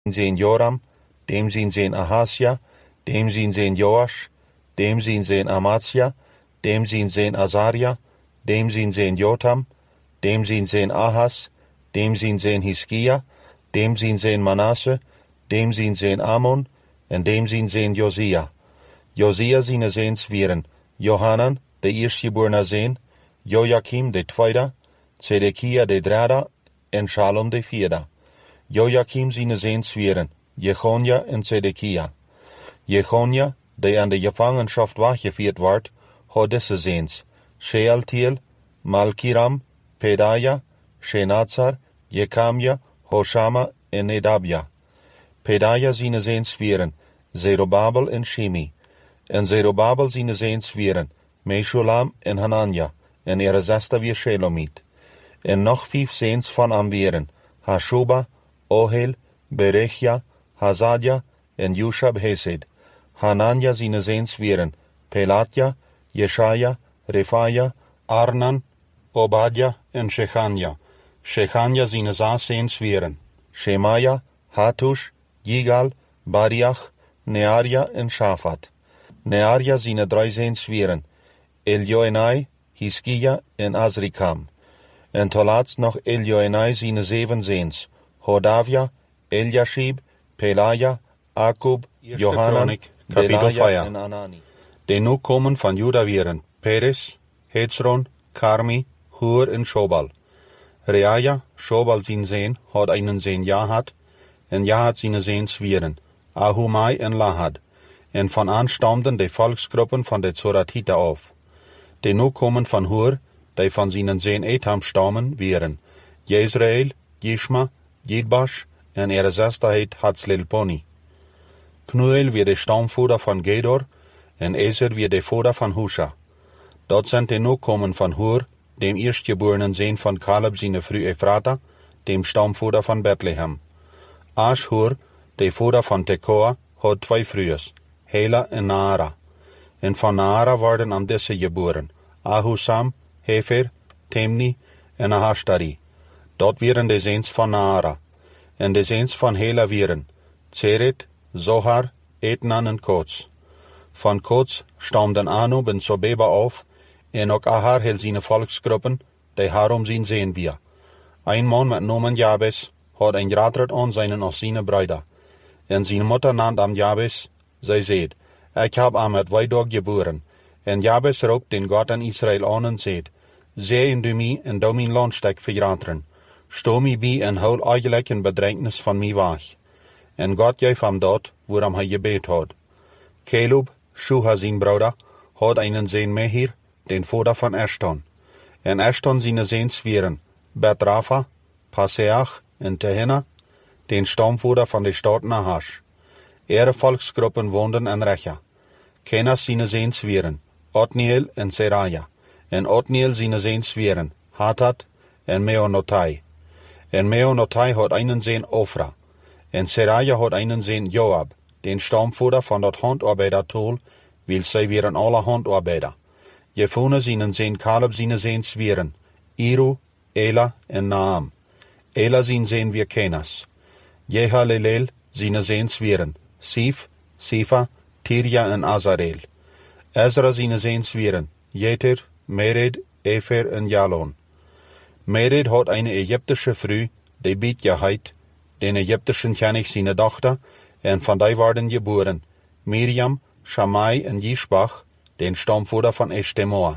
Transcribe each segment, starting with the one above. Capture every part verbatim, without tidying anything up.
zijn Joram, dem zijn zijn Ahasja, dem zijn zijn Joash, dem zijn zijn Amatsja, dem zijn zijn Azaria, dem zijn zijn Jotam, dem zijn zijn Ahas, dem zijn zijn Hiskia, dem zijn zijn Manasse, dem zijn zijn Amon, en dem zijn zijn Josia. Josia zijn zijn zwieren, Johanan, de eerstgeborene zijn, Joachim de tweede, Zedekia de derde, en Shalom de vierde. Joachim zijn zijn zwieren, Jechonia en Zedekia. Jechonia, die aan de Gefangenschaft weggevierd wordt, had deze zeens, Shealtiel, Malkiram, Pedaja, Shenazar, Jekamja, Hoshama en Nedabja. Pedaja zijn zijn zwieren, Zerubabel en Shimi. En Zerubabel zijn zijn zwieren, Meshulam en Hanania, en ihre zesde weer Shelomit. En nog vijf zeens van Amweren, Hashuba, Ohel, Berechia, Hazadia en Yushab Hesed. Hanania zijn zijn zwieren, Pelatja, Jeshaja, Refaja, Arnan, Obadja en Shechania. Shechania zijn zes zijn zwieren, Shemaja, Hatush, Yigal, Bariach, Nearia en Shafat. Nearia zijn drie zijn zwieren, Eljoenai, Hiskia en Azrikam. En tot laatst nog Eljoenai zijn zeven zeens, Hodavia, Eliashib, Pelaja, Akub, Johanan, Belaja en Anani. De nu komen van Juda waren Peres, Hezron, Karmi, Hur en Shobal. Reaja, Shobal zijn zeen, had einen zeen Jahat, en Jahat zijn zeen zwieren, Ahumai en Lahad, en van aanstamden de volksgruppen van de Zoratita af. De nu komen van Hur, die van zijn zeen Etham stammen, waren Jezreel, Jishma, Jidbash, en ihre zesde heet Hatzlelponi. Pnuel weer de stamvoerder van Gedor, en Ezer weer de voerder van Husha. Dat zijn de nu komen van Hur, dem eerstgeborenen zeen van Caleb zijn vrouw Ephrata, dem stamvoerder van Bethlehem. Ashur, de voerder van Tekoa, had twee vrouwen, Hela en Naara. En van Naara worden aan deze geboren, Ahusam, Hefer, Temni en Ahashtari. Dat waren de zeens van Naara. En de zeens van Hela waren Zeret, Zohar, Etnan en Kots. Van Kots stamden Anub en Sobeba af, en ook Ahar heel zijn volksgroepen, die harom zijn zeen wir. Een man met nomen Jabes had een jatret aan zijn als zijn bruider. En zijn moeder naam am Jabes, zij zeed, ik heb am het weidog geboren. En Jabes roept den God aan Israël aan en zeed, zee en du mij en do mijn landstek verjateren. Sto mij bij en hou eigenlijk een bedreignis van mij weg. En God geef hem dat, waarom hij gebed had. Caleb, Shuha zijn bruder, had einen zeen Mehir, den vader van Eshton. En Eshton zijn zeen zwieren, Bet-Rafa, Paseach en Tehinna, den stamvoerder van de stad Nahash. Ihre volksgroepen woonden in Recha. Kenas zijn zeen zwieren, Otniel en Seraja. En Otniel zijn zeen zwieren, Hatat en Meonotai. En Meonotai had einen zeen Ofra. En Seraja had einen zeen Joab, den stamvoerder van dat handarbeidertool, wil zij waren alle handarbeider. Jefune zijn zeen Caleb zijn zeen zwieren, Iru, Ela en Naam. Ela zijn zeen weer Kenas. Jehalelel zijn zeen zwieren, Sif, Sifa, Tirja en Azarel. Ezra zijn zeen zwieren, Jeter, Mered, Efer en Jalon. Mered had een Egyptische vrouw, die Bitja heet, den Egyptischen König zijn dochter, en van die worden geboren, Miriam, Shammai en Jishbach, den stamvoerder van Eshtemoa.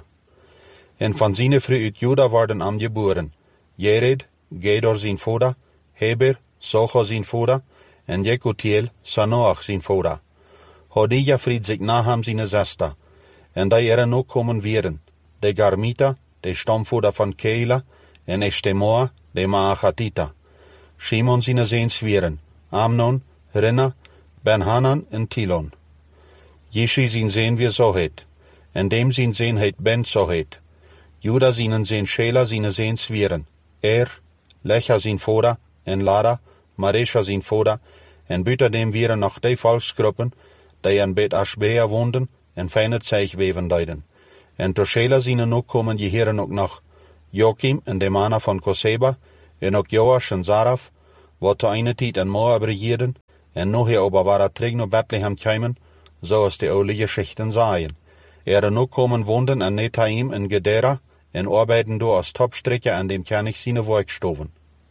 En van zijn vrouw uit Juda worden am geboren, Jered, Gedor zijn vader, Heber, Socha zijn vader, en Jekutiel, Sanoach zijn vader. Hodija fried zich Naham zijn zesde, en die er ook komen werden, de Garmita, de stamvoerder van Keila, en Eshtemoa, de Maachatita. Shimon zijn zeen zwieren, Amnon, Rinna, Ben-Hanan en Tilon. Jishi zijn zeen weer Zohet, en dem zijn zeen heet Ben Zohet. Juda zijn zeen Shela zijn zeen zwieren, Er, Lecha zijn vader, en Lada, Maresha zijn vader, en buiten dem waren nog die volksgroepen, die in Bet Ashbea woonden, en fijn het zich weven deiden. En door Shela zijn ook komen je heren ook nog, Joachim en de mannen van Koseba, en ook Joash en Zaraf, wat te eine tijd in Moab regieren, en nachher aber war er terug naar Bethlehem gekommen, so als die oude Geschichten sagen. Er noch kommen wohnen in Netaim in Gedera, en arbeiten do als Topstrecker an dem König seine Werkstoven.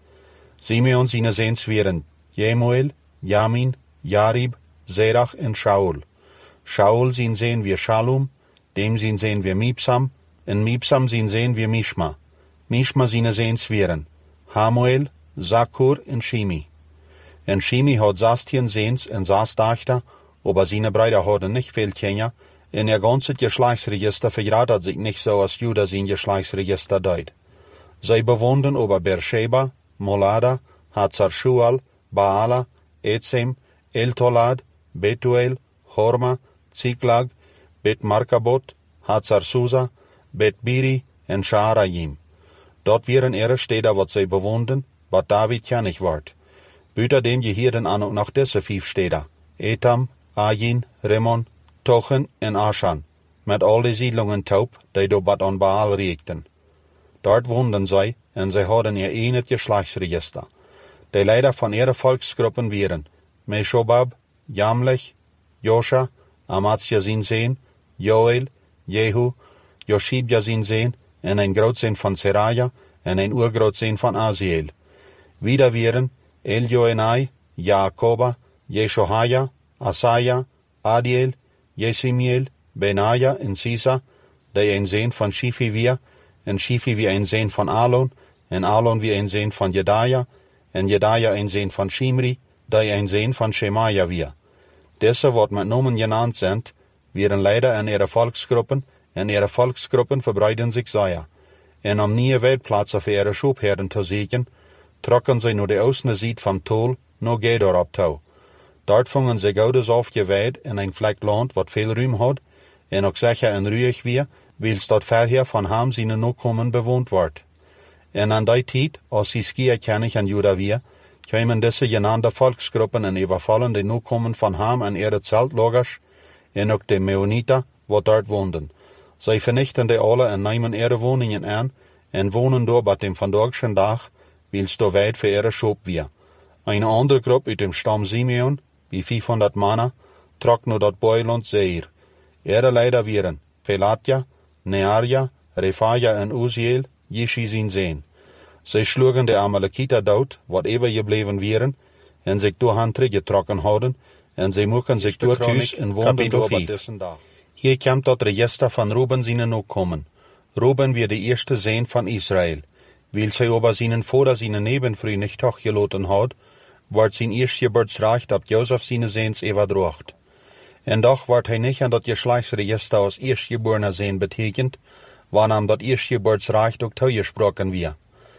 Simeon seine Sehns wären Jemuel, Jamin, Jarib, Serach und Shaul. Shaul sin sehen wir Shalom, dem sin sehen wir Mibsam, in Mibsam sin sehen wir Mishma. Mishma seine Sehns wären Hamuel, Zakur und Shimi. En Shimi hat sastien Sehns en Saasdachter, aber seine Brüder hatten nicht viel Kinder, in ihr ganzes Geschlechtsregister verratet sich nicht so, als Judah sein Geschlechtsregister deut. Sie bewohnten aber Beersheba, Molada, Hazar-Shual, Baala, Ezem, El-Tolad, Betuel, Horma, Ziklag, Bet-Markabot, Hazar-Susa, Bet-Biri und Shaarayim. Dort wären ihre Städte, wat sie bewohnten, wat David König ward. Büter dem gehirden an und nach diese fünf Städte, Etam, Ajin, Rimmon, Tochen en Aschan, met al die Siedlungen taub, die do bat an Baal riekten. Dort woonden zij, en zij hadden ihr enet Geschlechtsregister. Die Leiter von ihren Volksgruppen wären Meshobab, Jamlech, Joscha, Amatsja sin Sehen, Joel, Jehu, Joshibja sin Sehen, en ein Grootzoon von Seraja, en ein Urgrootzoon von Asiel. Wieder wären Eljoenai, Jakoba, Jeshohaja, Asaja, Adiel, Jesimiel, Benaja en Sisa, die ein Sehn von Shifi wir, en Shifi wie ein Sehn von Alon, en Alon wie ein Sehn von Jedaja, en Jedaja ein Sehn von Shimri, die ein Sehn von Shemaja wir. Diese, wat met Nomen genannt sind, wären leider in ihre Volksgruppen, en ihre Volksgruppen verbreiten sich sehr. En om nieuwe Weltplätze für ihre Schubherden zu sichern, trokken sie nur die Außenseite vom Tol, no Gedor abtau. Dort fungen sie gaudes aufgeweid in ein Fleck Land, wat viel Ruhm hat, en auch sicher en ruhig wir, wils dort verher von Ham seine Nachkommen bewohnt ward. En an die Zeit, als sie Skia König an Juda wir, kämen diese genannte Volksgruppen en überfallen die Nachkommen von Ham an ihre Zeltlagers, en auch die Meoniter, wat dort wohnten. Sie vernichten die alle en nehmen ihre Wohnungen an, en wohnen dort bei dem vandagschen Tag, wils do weit für ihre Schub wir. Eine andere Gruppe uit dem Stamm Simeon, wie vierhundert Mann, trok nur dat Beuland Seir. Ihre Leiter wären Pelatja, Nearja, Refaja en Uziel, Jishi sin Sehen. Sie schlugen die Amalekiter dood, wat ever gebleven wären, en sich doorhand teruggetrokken hadden, en sie moeken sich door thuis en woonden door vijf. Hier komt dat register van Ruben seine Nachkommen. Ruben wird die erste Sehn von Israel. Weil sie aber seinen Vater seine Nebenfrau nicht hochgeladen hat, ward sein Erstgeburtsrecht ab Josef seine Sehns überdracht. En doch ward hij nicht an dat Geschlechtsregister als Erstgeborener Sehn betekend, wanneer dat Erstgeburtsrecht auch zugesprochen wir.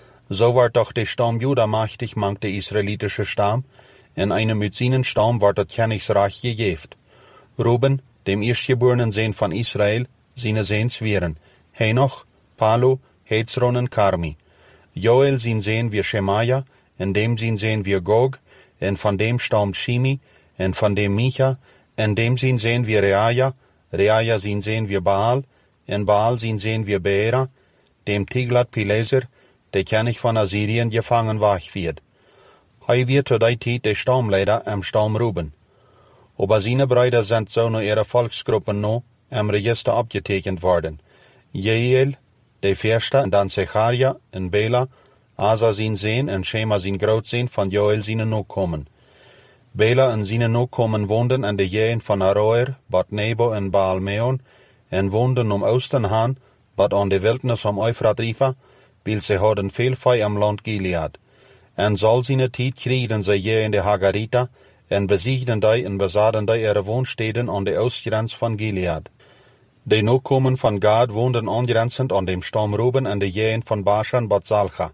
So ward doch der Stamm Juda mächtig mank der israelitische Stamm, en einem mit seinen Stamm ward dat Königsreich gegeben. Ruben, dem erstgeborenen Sehn von Israel, seine Sehns wären Henoch, Palu, Hezron und Karmi. Joel sin Sehn wir Shemaja, en dem sin Sehn wir Gog, en von dem stammt Shimi, en von dem Micha, en dem sin Sehn wir Reaja, Reaja sin Sehn wir Baal, en Baal sin Sehn wir Beera, dem Tiglat-Pileser, der König von Assyrien gefangen wach wird. Hei wird zu der Zeit der Stammleiter am Stamm Ruben. Aber seine Brüder sind so nur ihre Volksgruppen noch am Register abgetekent worden. Jeiel, der Fürste, und dann Zecharia, und Bela, Asa sin Sehn, und Shema sin Grootzoon von Joel seine Nachkommen. Bela und seine Nachkommen wohnten an der Jähen von Aroer, Bad Nebo und Baal-Meon, und wohnten um Osten han, Bad an der Wildnis am Euphrat-Rifa, weil sie hadden viel Fei am Land Gilead. En soll seine Tijd kriegen sie je in de Hagarita, en besiegten die en besaden die ihre Wohnstätten an der Ostgrenz von Gilead. Die Nachkommen von Gad wohnten angrenzend an dem Stamm Ruben an der Jähen von Baschan Bad Salcha.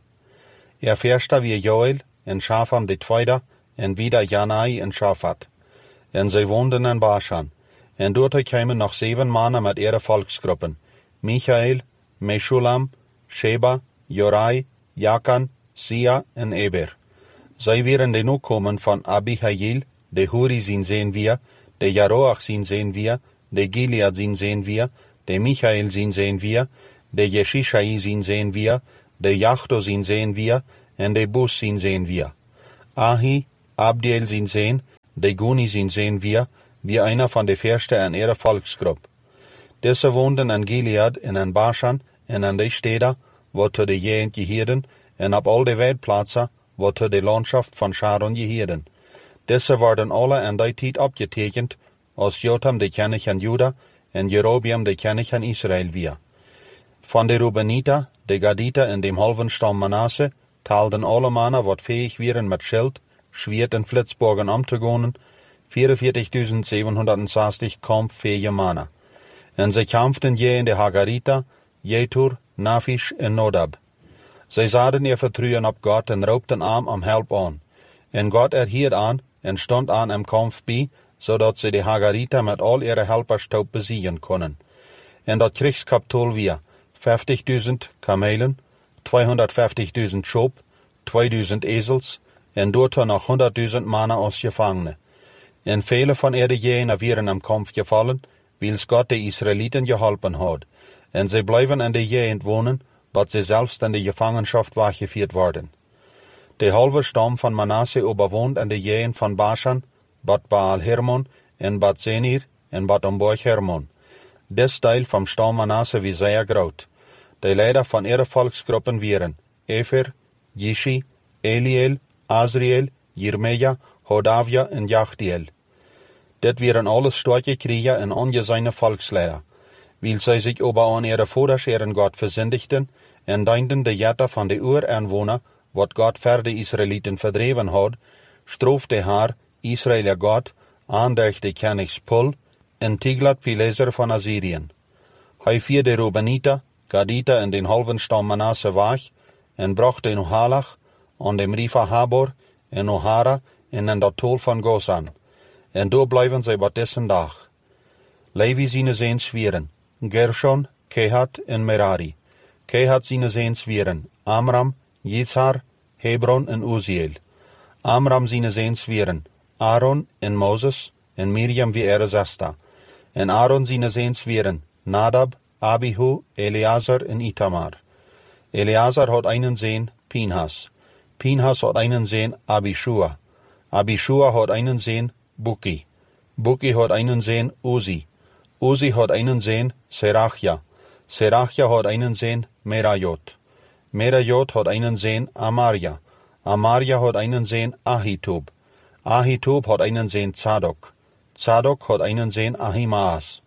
Er Fürste wie Joel, en Schafam de Zweiter, en wieder Janai en Schafat. En sie wohnten in Baschan. En dort kamen noch sieben Männer mit ihren Volksgruppen. Michael, Meshulam, Sheba, Jorai, Jakan, Sia en Eber. Sie wären die Nachkommen von Abihail, de Huri sin sehen wir, de Jaroach sin sehen wir, de Gilead sin sehen wir, de Michael sin sehen wir, de Jeshishai sin sehen wir, de Jachto sin sehen wir, en de Bus sin sehen wir. Ahi, Abdiel sin Sehn, de Guni sin Sehn wir, wie einer von de Verste an ihrer Volksgruppe. Diese wohnten an Gilead en an Baschan en an de Steder, wo te de Jehend gehierden, en op al de Weidplaatsen, wo te de Landschaft van Sharon gehierden. Diese worden alle an die tijd opgetekend, als Jotam de König an Juda en Jerobeam de König an Israel wir. Von de Rubenita, de Gadita en dem halben Stamm Manasse, taalden alle Mannen, wat fähig wären mit Schild, Schwert en Flitzbogen umzugehen, vierundvierzigtausendsiebenhundertzwanzig kampffähige Mannen. En sie kämpften je in de Hagarita, Jetur, Nafisch en Nodab. Sie sahen ihr Vertrauen op Gott en roepten aan om help aan. En Gott erhielt aan en stond aan im Kampf bij, zodat sie de Hagarita mit all ihre Helferstaub besiegen können. En dat Kriegskapitol wir vijftigduizend Kamelen, tweehonderdvijftigduizend Schop, tweeduizend Esels, en doorto nog honderdduizend Mannen als Gefangene. En vele van ihre Jäger wären im Kampf gefallen, wils Gott de Israeliten geholpen had. En sie blijven in de Gegend wohnen, dat sie selbst in de Gefangenschaft weggeführt worden. De halve Stamm von Manasse überwohnt in de Gegend von Baschan, Bad Baal Hermon, en Bad Senir, en Bad Omborg Hermon. Des Teil vom Stamm Manasse wie sehr groot. De Leiter von ihre Volksgruppen wären Efer, Jishi, Eliel, Azriel, Jirmeja, Hodavia en Jachdiel. Dit wären alles starke Krieger en ongeseine Volksleider, weil sie sich aber an ihre Vorderscheren Gott versündigten en deinten de Jätter von de Uranwohner, wat Gott für de Israeliten verdreven had, strofte haar, Israeler Gott, aan durch de Königs Pul, en Tiglat-Pileser von Assyrien. Hij vier de Rubenita, Gadita en den halben Stamm Manasse weg, en brachte in Halach, an dem Rifa Habor, en Ohara, en in dat Tol van Gozan. En door blijven zij wat dessen dag. Levi zine zeens vieren, Gershon, Kehat en Merari. Kehat zine zeens vieren, Amram, Yitzhar, Hebron en Uziel. Amram zine zeens vieren, Aaron en Moses, en Miriam wie ihre Zesta. En Aaron zine zeens vieren, Nadab, Abihu, Eleazar en Itamar. Eleazar had einen Sehn, Pinhas. Pinhas had einen Sehn, Abishua. Abishua had einen Sehn, Buki. Buki had einen Sehn, Uzi. Uzi had einen Sehn, Serachia. Serachia had einen Sehn, Merajot. Merajot had einen Sehn, Amaria. Amaria had einen Sehn, Ahitub. Ahitub had einen Sehn, Zadok. Zadok had einen Sehn, Ahimaas.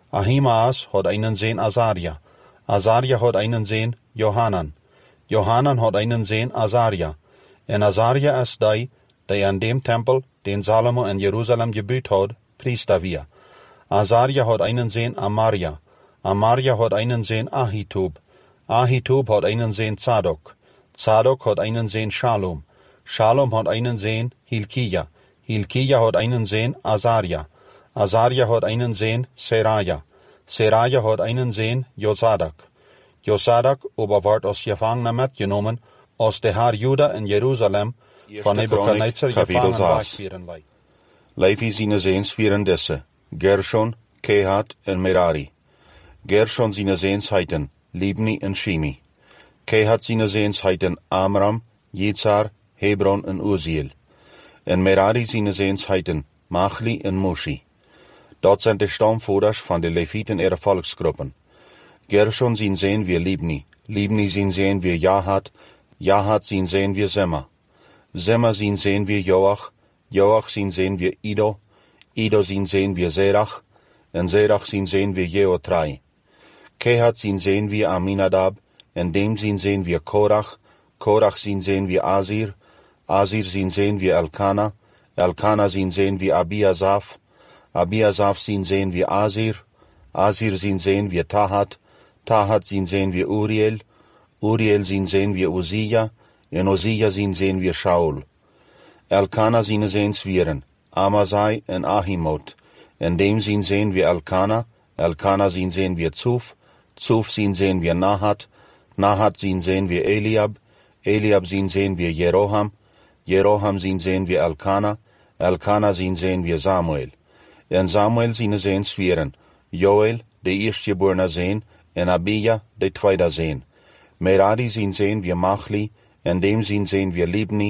Ahimaas had einen Sehn, Azaria. Azaria had einen Sehn, Johanan. Johanan had einen Sehn, Azaria. En Azaria is die, die an dem Tempel, den Salomo in Jerusalem gebüht had, Priester wir. Azaria had einen Sehn, Amaria. Amaria had einen Sehn, Ahitub. Ahitub had einen Sehn, Zadok. Zadok had einen Sehn, Shalom. Shalom had einen Sehn, Hilkia. Hilkia had einen Sehn, Azaria. Azaria had einen Sehn, Seraja. Seraja had einen Sehn, Josadak. Josadak aber ward als Gefangener mitgenommen, als de haar Juda in Jerusalem van Nebuchadnezzar gevangen wegvieren lei. Levi zine zeens vieren disse, Gershon, Kehat en Merari. Gershon zine zeens heiten, Libni en Shimi. Kehat zine zeens heiten, Amram, Yitzhar, Hebron en Uziel. En Merari zine zeens heiten, Machli en Mushi. Dat zijn de stamvoerders van de Levieten ihrer Volksgruppen. Gershon zien sehen wir Libni, Libni zien sehen wir Jahat, Jahat zien sehen wir Semma. Semma zien sehen wir Joach, Joach zien sehen wir Ido, Ido zien sehen wir Serach, en Serach zien sehen wir Jeotrai. Kehat zien sehen wir Aminadab, en dem zien sehen wir Korach, Korach zien sehen wir Asir, Asir zien sehen wir Elkana, Elkana zien sehen wir Abiasaf, Abiasaf zien sehen wir Asir, Asir zien sehen wir Tahat, Tahat zien sehen wir Uriel, Uriel zien sehen wir Uzia, en Uzia zien sehen wir Shaul. Elkana zien sehen vieren, Amasai en Ahimot, en dem zien sehen wir Elkana, Elkana zien sehen wir Zuf, Zuf zien sehen wir Nahat, Nahat zien sehen wir Eliab, Eliab zien sehen wir Jeroham, Jeroham zien sehen wir Elkana, Elkana zien sehen wir Samuel. En Samuel zien sehen vieren, Joel, de eerstgeborene Sehn, en Abia, de tweede Sehn. Merari zien sehen wir Machli, en dem zien sehen wir Libni,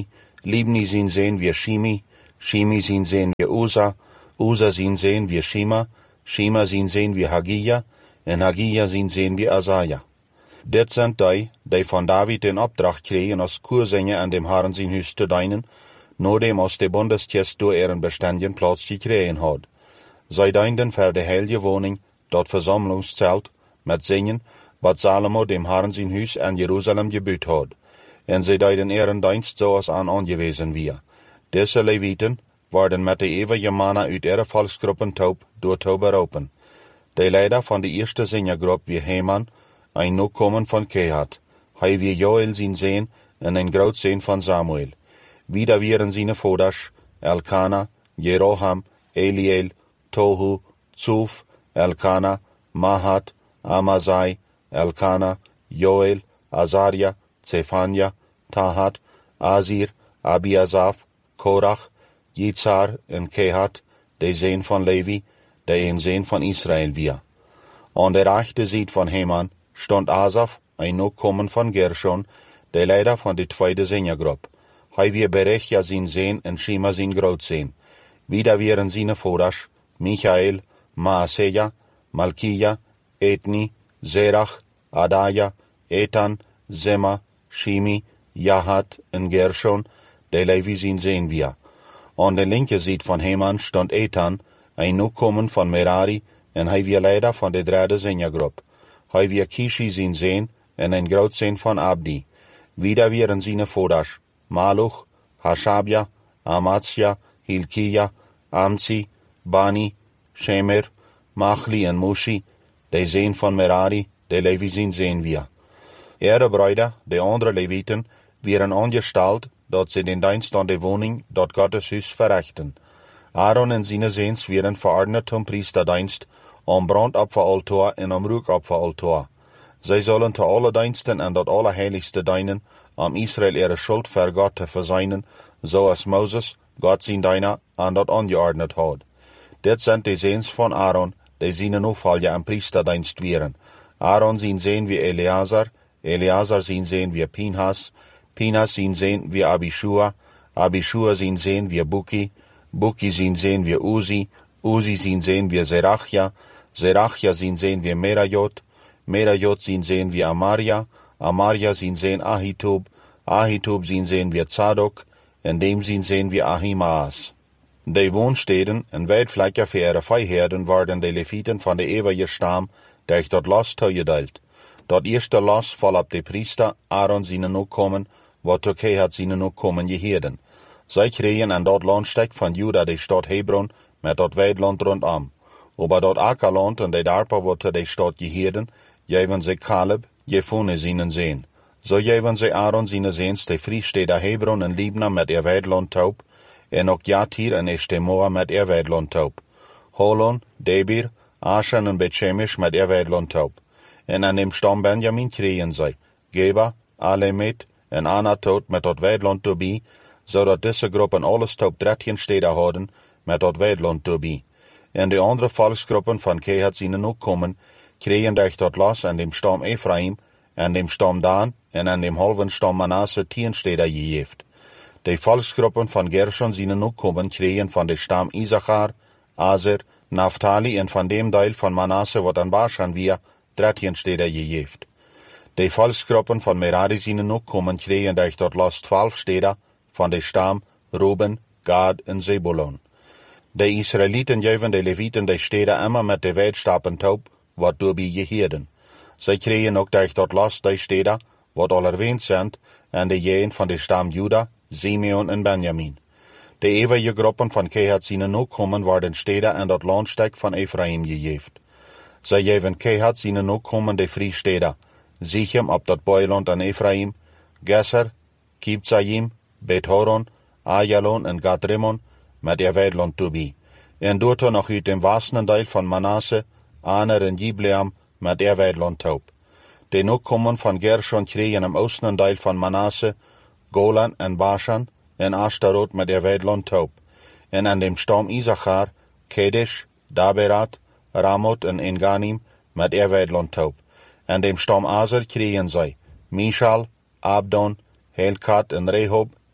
Libni sin sehen wir Shimi, Shimi sin sehen wir Usa, Usa sin sehen wir Shima, Shima sin sehen wir Hagia, en Hagia sin sehen wir Asaja. Dit sind die, die von David den Opdracht kregen als Kursänger an dem Herrn sein Hus zu dienen, nur dem aus der Bundestest durch ihren beständigen Platz gekriegen hat. Zij dienden für die heilige Wohnung, dort Versammlungszelt, mit Singen, was Salomo dem Herrn sein Hus an Jerusalem gebüht hat. En zij deiden ihren Dienst so als an angewiesen wir. Diese Leviten worden met de ewige Manna uit ihre Volksgruppen taub door te beroepen. De leider van de eerste zingergroep wie Heman, ein Nachkommen von Kehat. Hij wie Joel zijn Sehn en ein Grootzehn von Samuel. Wieder wieren seine Voders, Elkana, Jeroham, Eliel, Tohu, Zuf, Elkana, Mahat, Amasai, Elkana, Joel, Azaria, Zephania, Tahat, Asir, Abiasaf, Korach, Jitzar en Kehat, de Sehn von Levi, de een Sehn von Israel wir. An der rechte Seite von Heman stond Asaf, ein Nachkommen von Gershon, der Leiter von der zweiten Singergruppe. Hij wir Berechja sin Sehn en Shima sin Grootzehn. Wieder wieren seine Voders, Michael, Maaseja, Malkia, Etni, Zerach, Adaya, Etan, Sema, Shimi, Jahat en Gershon, de Levi sin Sehn wir. An der linken Seite von Heman stond Etan, ein Nachkommen von Merari, en hij wir Leiter von der dritten Singergruppe. Hij wir Kishi sin Sehn en ein Grootzehn von Abdi. Wieder wieren seine Voders, Maluch, Hashabja, Amatsja, Hilkia, Amzi, Bani, Shemer, Machli en Mushi, de Sehn von Merari, de Levi sin Sehn wir. Ihre Brüder, de andere Leviten, wieren angestellt, dat sie den Dienst an der Wohnung, dort Gottes Hus verrichten. Aaron en seine Sehns wieren verordnet zum Priesterdienst, am Brandopferaltar en am Ruhopferaltar. Zij zullen te alle diensten en dat allerheiligste dienen, om Israel ihre Schuld voor Gott te verzeinen, zoals Moses, Gott zijn Diener, aan dat angeordnet had. Dit zijn de Sehns van Aaron, die zijn Nachfolger am Priesterdienst wieren. Aaron zijn Sehn wie Eleazar, Eleazar zijn Sehn wie Pinhas, Pinhas zijn Sehn wie Abishua, Abishua zijn Sehn wie Buki, Buki zijn Sehn wie Uzi, Uzi zijn Sehn wie Zerachja, Zerachja zijn Sehn wie Merajot, Merajot zijn Sehn wie Amaria, Amaria zijn Sehn Ahitub, Ahitub zijn Sehn wie Zadok, en dem zijn Sehn wie Ahimaas. De Wohnstäden en Weidflächen für ihre Viehherden waren de Leviten von der ewige Stamm, der ich dort Los toegedeelt. Dort erste Los voll ab de Priester Aaron seine Nachkommen, wat Türkei hat seine Nachkommen geheden. Zij kregen an dort Landsteck von Juda de Stadt Hebron met dort Weidland rundam. Aber dort Ackerland en de Darpa wat de Stadt geheden, geven ze Kaleb, Jefune seinen Sehn. So geven ze Aaron seine Sehns de Friesteder Hebron en Libna met ihr Weidland taub, en ook Jatir en Eshtemoa met ihr Weidland taub. Holon, Debir, Ashan en Bethshemesh met ihr Weidland taub. En an dem Stamm Benjamin kregen zij, Geba, Alemet en Anatot met dat Weidland tobi, zodat deze groepen alles taub dertien steden hadden met dat Weidland tobi. En de andere volksgroepen van Kehat zijn ook komen, kregen durch dort Los an dem Stamm Ephraim, an dem Stamm Dan en an dem halben Stamm Manasse tien steden gegeven. De volksgroepen van Gershon zijn ook komen, kregen van de Stamm Issachar, Aser, Naphtali en van dem deel van Manasse wat aan Bashan wir, dertien steden gegeven. De volksgroepen van Merari zijn ook komen, kregen durch dort Los twaalf steden van de Stamm Ruben, Gad en Zebulon. De Israëlieten geven de Leviten de steden immer met de Weidstappen taub, wat doorbi geheden. Zij kregen ook durch dort Los de steden, wat al erwähnt zijn, en de jeen van de Stamm Juda, Simeon en Benjamin. De ewige groepen van Kehat zijn ook komen, worden steden en dat landstek van Ephraim gegeven. Zij geven Kehat zijn ook komen de vrie steden, Sichem op dat boeiland aan Ephraim, Gesser, Kibzayim, Bet-Horon, Ayalon en Gad-Rimmon, met ihr Weidland tobi. En doorto nog uit dem wassenen deel van Manasse, Aner en Jibleam, met ihr Weidland taub. De Nachkommen van Gershon kregen am oostenden deel van Manasse, Golan en Bashan, en Ashtarot met ihr Weidland taub. En an dem Stamm Issachar, Kedesh, Daberat, Ramoth en Enganim, met ihr Weidland taub. En dem Stamm Aser kregen zij, Mishal, Abdon, Helkat en Rehob,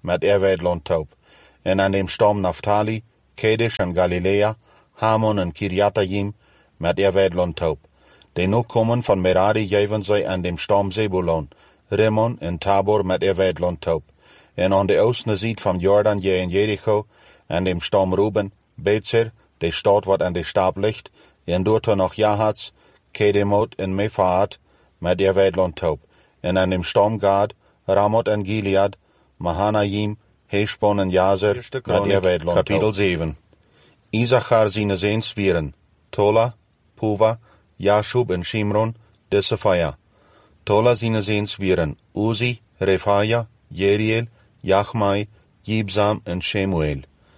met Erweidland Taub. En aan dem stam Naphtali, Kedesh en Galilea, Hamon en Kirjatayim, met Erweidland Taub. De Nachkommen van Merari geven zij aan dem stam Zebulon, Rimmon en Tabor met Erweidland Taub. En aan de oostende ziet van Jordan je en Jericho, aan dem stam Ruben, Bezer, de stad wat aan de stap ligt, en doorto nog Jahats, Kedemot en Mefaat, met Erweidland Taub. En aan dem stam Gad, Ramot en Gilead, Mahanaim, Heshbon en Jazer, met Erweidland Taub. Kapitel zeven. Issachar zijn zeens vieren, Tola, Puva, Jashub en Shimron, de Sephaya. Tola zijn zeens vieren, Uzi, Refaia, Jeriel, Jachmai, Jibsam en Shemuel.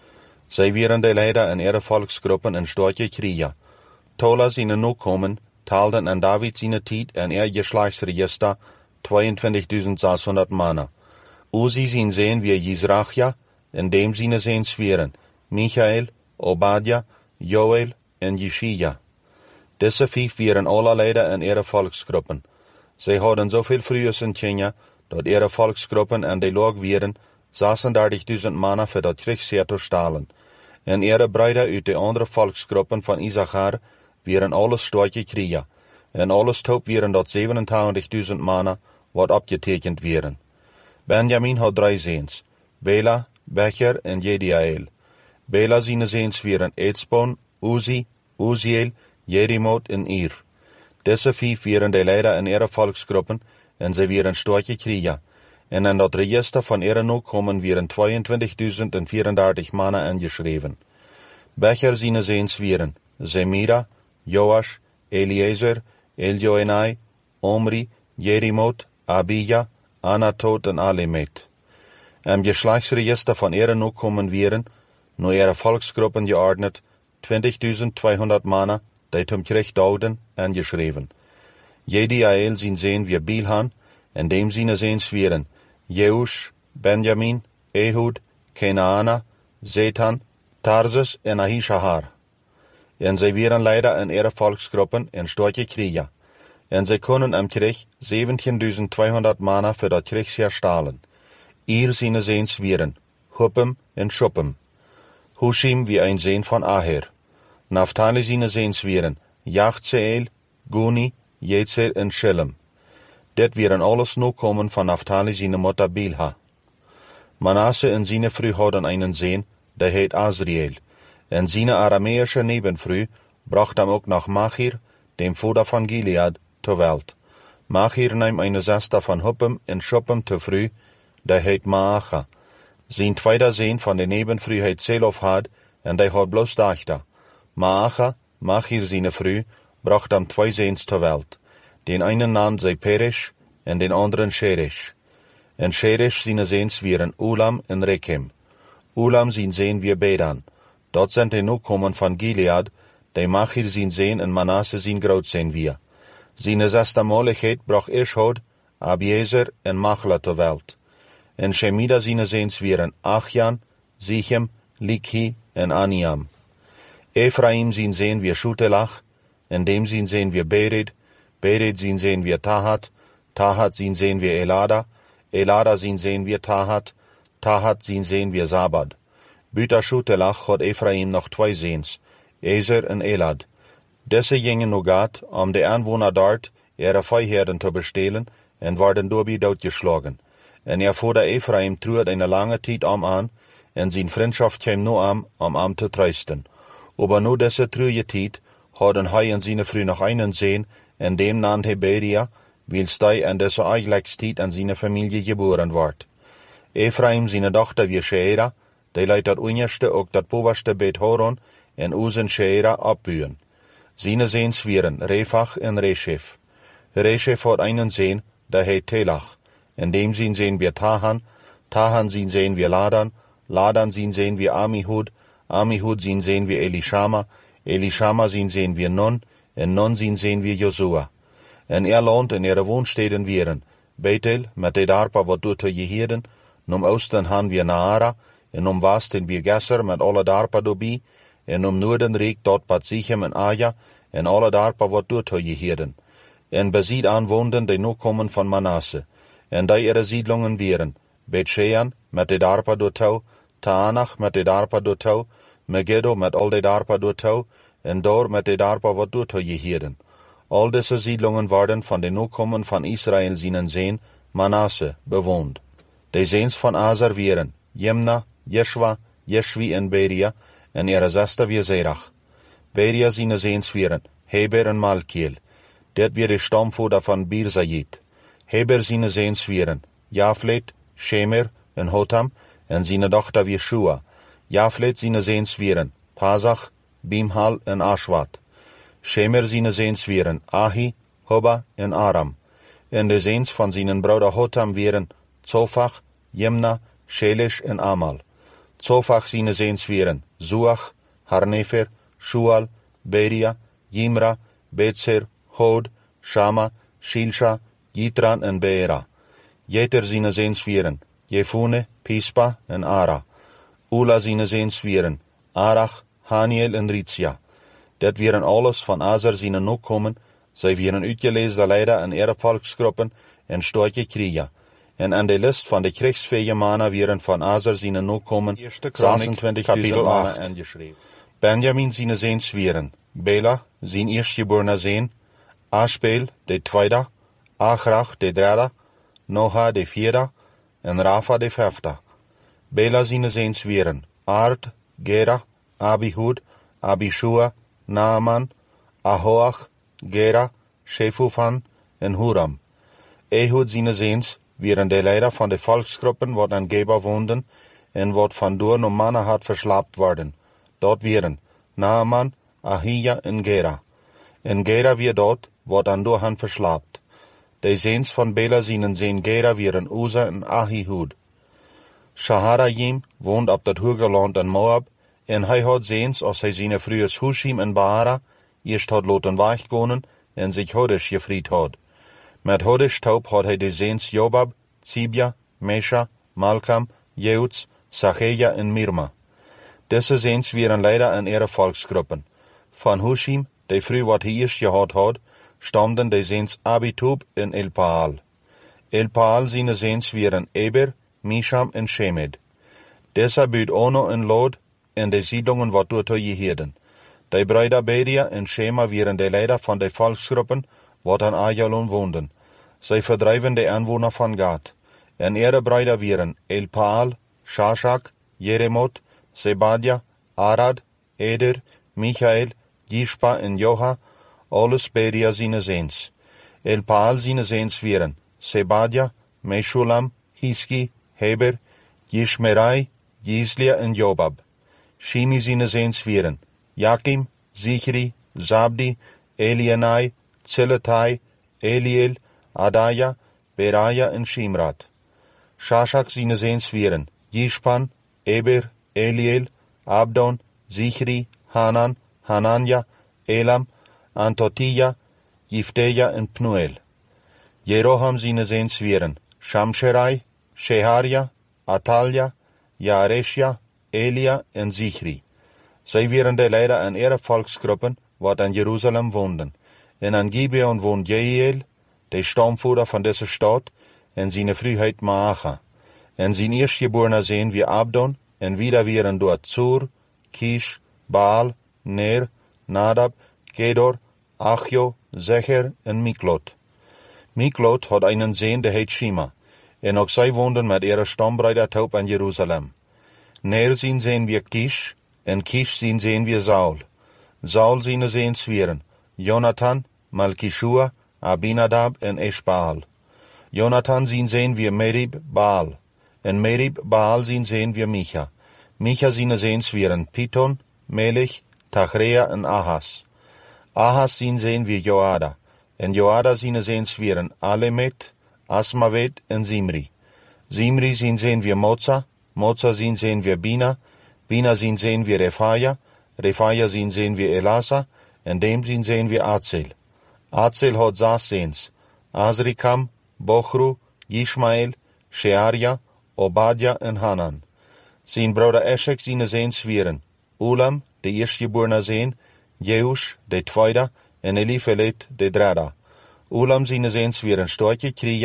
Zij vieren de leider en ihre volksgroepen en stortje Kriya. Tola zijn Nachkommen, taalden aan David zijn tijd en er geslachtsregister tweeëntwintigduizend zeshonderd mannen. Uzi zijn zeen wie Jizrachia, en dem zijn zeens vieren, Michael, Obadja, Joel en Jeshia. Deze vijf vieren alle leider en ihre volksgroepen. Zij hadden zoveel vroeger in Kenia, dat ihre volksgroepen en de log vieren zesendertigduizend mannen voor dat krigsheer te stalen. En ihre bruiden uit de andere volksgroepen van Issachar vieren alles stortje Kriya. En alles top vieren dat zevenentwintigduizend mannen wat opgetekend vieren. Benjamin had drie zeens, Bela, Becher en Jediael. Bela zijn zeens vieren Etzbon, Uzi, Uziel, Jerimot en Ir. Deze vijf vieren de leider en ihre volksgroepen en ze vieren stortje Kriya. En in dat register van ihre Nachkommen vieren tweeëntwintigduizend vierendertig mannen ingeschreven. Becher zijn zeens vieren, Zemira, Joash, Eliezer, Eljoenai, Omri, Jerimot, Abija, Anatot en Alemet. Im geslachtsregister van ihre Nachkommen vieren, nu ihre volksgroepen geordnet, twintigduizend tweehonderd mannen, die zum Krieg douden, ingeschreven. Jediael zijn zeen wie Bilhan, en dem zijn zeens vieren, Jeush, Benjamin, Ehud, Kenaana, Zetan, Tarsus en Ahishahar. En zij vieren leider in ihre volksgroepen en stortje Kriya. En zij kunnen im Krieg zeventienduizend tweehonderd mannen voor dat krigsheer stalen. Ihr zijn zeens vieren, Huppim en Shuppim. Hushim wie een zeen van Aher. Naphtali zijn zeens vieren, Jachzeel, Guni, Jetzer en Shillem. Dit vieren alles Nachkommen van Naphtali zijn moeder Bilha. Manasse en zijn vrouw hadden einen zeen, der heet Azriel. En zijn arameische nebenvrouw bracht hem ook nach Machir, dem Vater van Gilead, ter Welt. Machir nahm eine Sester van Huppim en Shuppim te vrouw, der heet Maacha. Zijn tweede zeen van de nebenvrouw heet Zelofhad, en die had bloos dachter. Maacha, Machir zijn vrouw, bracht hem twee zeens ter Welt. Den einen naam zij Peresh, en den anderen Sheresh. En Sheresh zijn zeens vieren Ulam en Rekem. Ulam zijn zeen wie Bedan. Dat zijn de Nachkommen van Gilead, die Machir zijn zeen en Manasse zijn groot zijn wir. Zijn zesde moligheid bracht Ishod, Abiezer en Machla ter Welt. En Shemida zijn zeens vieren Achjan, Sichem, Likhi en Aniam. Ephraim zijn zeen wie Shutelach, en dem zijn zeen wie Bered, Bered zijn zeen wie Tahat, Tahat zijn zeen wie Elada, Elada zijn zeen wie Tahat, Tahat zijn zeen wie Zabad. Buiten Shutelach had Ephraim nog twee zeens, Ezer en Elad. Deze gingen nog gaat, om de aanwoner dort ihre vijherden te bestelen, en werden daarbij doodgeslagen. En er voerde Ephraim truert eine lange tijd om aan, en zijn vriendschaft kwam nu aan, om am te trösten. Aber nu deze treurige tijd, hadden hij en zijn vrouw nog einen zeen, en dem naam Heberia, wils hij in deze eigenlijkstijd aan zijn familie geboren wordt. Ephraim zijn dochter wie Sheera, die leidt dat unerste ook dat bovenste Beit Horon, en Uzen Sheera opbuien. Zijn zeens vieren Refach en Reshef. Reshef had einen zeen, der heet Telach. En dem zijn zeen wie Tahan, Tahan zijn zeen wie Ladan, Ladan zijn zeen wie Amihud, Amihud zijn zeen wie Elishama, Elishama zijn zeen wie Nun, en Nun zijn zeen wie Josua. En er land in ihre woonsteden vieren, Bethel, met de darpa wat doet te Jehiden, num oosten han wie Naara, en um wasten wie Gesser met alle darpa dobi, en um noorden reek dort Bad Sichem en Aja, en alle darpa wat doet te Jehiden. En bezied aan woonden de Nachkommen van Manasse, en die ihre Siedlungen vieren, Bet-Shean met de darpa door touw, Taanach met de darpa door touw, Megiddo met al de darpa door touw, en Dor met de darpa wat door touw jehieren. Al deze siedlungen worden van de Nachkommen van Israel zienen Zeen, Manasse, bewoond. De Zeens van Aser wieren Jemna, Jeshua, Jeshvi en Beria, en ihre zesde weer Zerach. Beria ziene Zeens wieren Heber en Malkiel. Dit weer de stamvoerder van Birzayit. Heber ziene Zeens wieren Jaflet, Shemer en Hotam, en ziene dochter weer Shua. Jaflet ziene Zeens wieren Pasach, Bimhal en Ashwat. Shemer ziene Zeens wieren Ahi, Hobba en Aram. En de Zeens van zienen broeder Hotam wieren Zofach, Jemna, Shelish en Amal. Zofach ziene Zeens wieren Zuach, Harnefer, Shual, Beria, Jimra, Betzer, Hod, Shama, Shilsha, Yitran en Beera. Jeter ziene Zeens wieren Jefune, Pispa en Ara. Ula ziene Zeens wieren Arach, Haniel en Ritzia. Dat wieren alles van Aser ziene Nachkommen, zij wieren uitgelezen leider en ihre volksgroepen en stortje kriegen. En aan de list van de kriegsfähige mannen wieren van Aser ziene Nachkommen zesentwintigduizend mannen aangeschreven. Benjamin ziene Zeens wieren Bela, zijn eerstgeborene Zeen, Ashbel, de tweede, Achrach, de derde, Noha, de vierde, en Rafa, de vijfde. Bela ziene Zeens wieren Ard, Gera, Abihud, Abishua, Naaman, Ahoach, Gera, Shefufan en Huram. Ehud ziene Zeens wieren de leider van de volksgroepen wat aan Geba woonden en wat van door no mannen had verslaapt worden. Dort wieren Naaman, Ahija en Gera. En Gera weer dort wat aan door han verslaapt. De Zeens van Bela zienen Zeen Gera wieren Uza en Ahihud. Shaharayim woont op dat Hügelland in Moab, en hij had Zeens als hij zijn vroegers Hushim en Baara eerst had laten wegkonen en zich Hodesh gevried had. Met Hodesh taub had hij de Zeens Jobab, Zibia, Mesha, Malkam, Jeuts, Sacheja en Mirma. Deze Zeens wieren leider in ihre volksgroepen. Van Hushim, de vroeg wat hij eerst gehad had, stamden de Zeens Abitub en Elpaal. Elpaal ziene Zeens wieren Eber, Misham en Shemed. Deze buurt Ono en Lod en de siedlungen wat door te jehieren. De bruider Beria en Shema wieren de leider van de volksgroepen wat aan Ajalon woonden. Zij verdrijven de aanwoner van Gad. En ihre bruider wieren Elpaal, Shashak, Jeremot, Zebadia, Arad, Eder, Michael, Jishpa en Joha, alles Beria ziene Zeens. Elpaal ziene Zeens wieren Zebadia, Meshulam, Hiski, Heber, Jishmerai, Jislia en Jobab. Shimi ziene Zeens wieren Jakim, Zichri, Zabdi, Elienai, Zilletai, Eliel, Adaya, Beraya en Shimrat. Shashak ziene Zeens wieren Jishpan, Eber, Eliel, Abdon, Zichri, Hanan, Hananja, Elam, Antotia, Jifteja en Pnuel. Jeroham ziene Zeens wieren Shamsherai, Sheharia, Atalja, Jaresja, Elia en Zichri. Zij wieren de leider aan ihre volksgroepen wat aan Jeruzalem woonden. En aan Gibeon woont Jehiel, de stamvoerder van deze stad, en zijn vruheid Maacha. En zijn eerstgeborene Zeen wie Abdon, en wieder wieren door Zur, Kish, Baal, Ner, Nadab, Kedor, Achjo, Zecher en Miklot. Miklot had einen Zeen de heet Shima, en ook zij woonden met ihre stambruider taub aan Jeruzalem. Ner zijn Zeen wie Kish, en Kish zijn Zeen wie Saul. Saul zijn Zeens wieren Jonathan, Malkishua, Abinadab en Eshbaal. Jonathan zijn Zeen wie Merib, Baal. En Merib, Baal zijn Zeen wie Micha. Micha zijn Zeens wieren Piton, Melech, Tachrea en Ahas. Ahas zijn Zeen wie Joada. En Joada zijn Zeens wieren Alemet, Asmavet en Zimri. Zimri zijn Zeen wie Moza, Moza zijn Zeen wie Bina, Bina zijn Zeen wie Refaja, Refaja zijn Zeen wie Elasa, en dem zijn Zeen wie Azel. Azel had zes Zeens, Azrikam, Bochru, Yishmael, Shearia, Obadja en Hanan. Zijn broeder Eshek zijn Zeens wieren Ulam, de eerstgeborene Zeen, Jeush, de tweede, en Eliphelet, de derde. Ulam zijn Zeens wieren Stortje Kriya,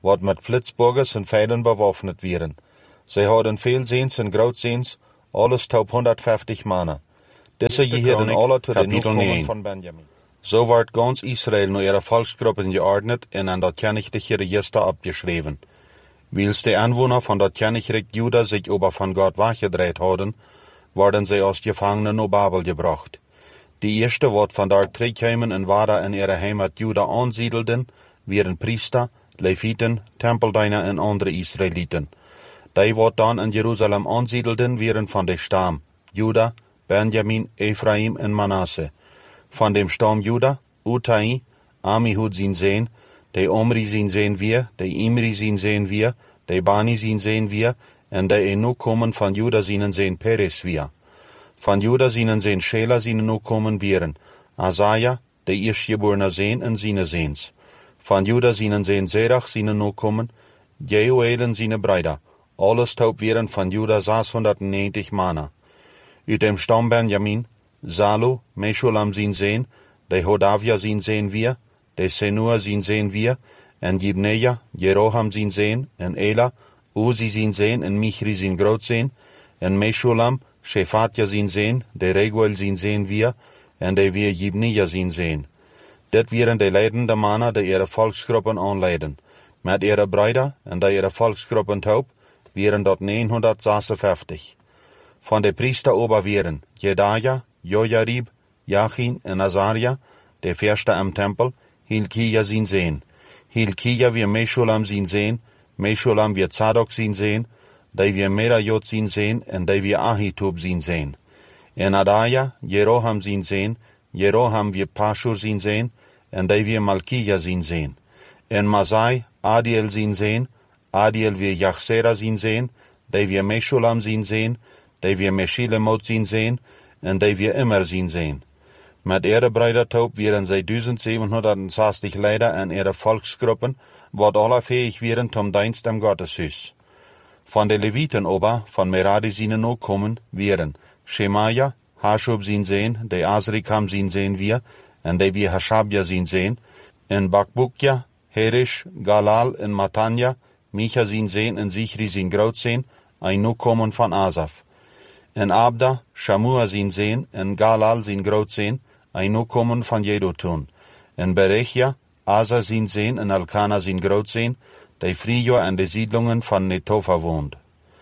wat mit Flitzburgers und Pfeilen bewaffnet wären. Sie hadden veel Sehns und Grautsehns, alles taub hundertfünfzig Mann. Diese gehörten alle zu den Nachkommen von Benjamin. So ward ganz Israel nur ihre Volksgruppen geordnet und an das königliche Register abgeschrieben. Wils die Anwohner von das Königreich Juda sich aber von Gott weggedreht hadden, wurden sie als Gefangene nach Babel gebracht. Die erste, wat von dort terugkwamen und wieder in ihre Heimat Juda ansiedelten, waren Priester, Leviten, Tempeldiener und andere Israeliten. Die, wat dann in Jerusalem ansiedelten, waren von dem Stamm Juda, Benjamin, Ephraim und Manasse. Von dem Stamm Juda, Utai, Amihud sin Sehn, de Omri sin sehen wir, de Imri sin sehen wir, de Bani sin sehen wir, und de Enukommen von Juda sinen sehen Peres wir. Von Juda sinen sehen Schela sinen Nukommen wären, Asaja, de erstgeborene Sehn und sine Sehns. Von Juda sinen sehen Serach sinen Nukommen, Jeuelen sine Brüder, alles taub wären von Juda sechshundertneunzig Mann. Uit dem Stamm Benjamin, Salu, Meschulam sin sehen, de Hodavia sin sehen wir, de Senua sin sehen wir, en Jibneja, Jeroham sin sehen, en Ela, Uzi sin sehen, en Michri sin groot sehen, en Meschulam, Shefatja sin sehen, de Reguel sin sehen wir, en de wir Jibneja sin sehen. Dit wären de leidende Mannen, die ihre Volksgruppen anleiden. Met ihre Brüder en de ihre Volksgruppen taub, wären dort neunhundertsechsundfünfzig. Von de Priester ober wären Jedaja, Jojarib, Jachin en Azaria, de Fürste am Tempel, Hilkia sin sehen. Hilkia wir Meschulam sin sehen, Meschulam wir Zadok sin sehen, de wir Merajot sin sehen, en de wir Ahitub sin sehen. En Adaja, Jeroham sin sehen, Jeroham wir Paschur sin sehen, en de wir Malkia sin sehen. En Masai, Adiel sin sehen, Adiel wir Jachsera sin sehen, de wir Meschulam sin sehen, de wir Meschilemot sin sehen, en de wir Immer sin sehen. Met ihre Brüder taub wären sie siebzehnhundertsechzig Leider in ihre Volksgruppen, wat alle fähig wären zum Dienst am Gotteshaus. Von den Leviten ober, von Meradi sinen Nachkommen, wären Shemaja, Hashub sin sehen, de Asrikam sin sehen wir, en de wir Hashabja sin sehen, en Bakbukja, Herish, Galal, en Matanja, Micha sin sehen, en Sichri sin groot sehen, ein Nachkommen von Asaf. En Abda, Shamua sin sehen, en Galal sin groot sehen, ein Nachkommen von Jedutun. En Berechia, Asa sin sehen, en Alkana sin groot sehen, de früher an de Siedlungen von Netofa wohnt.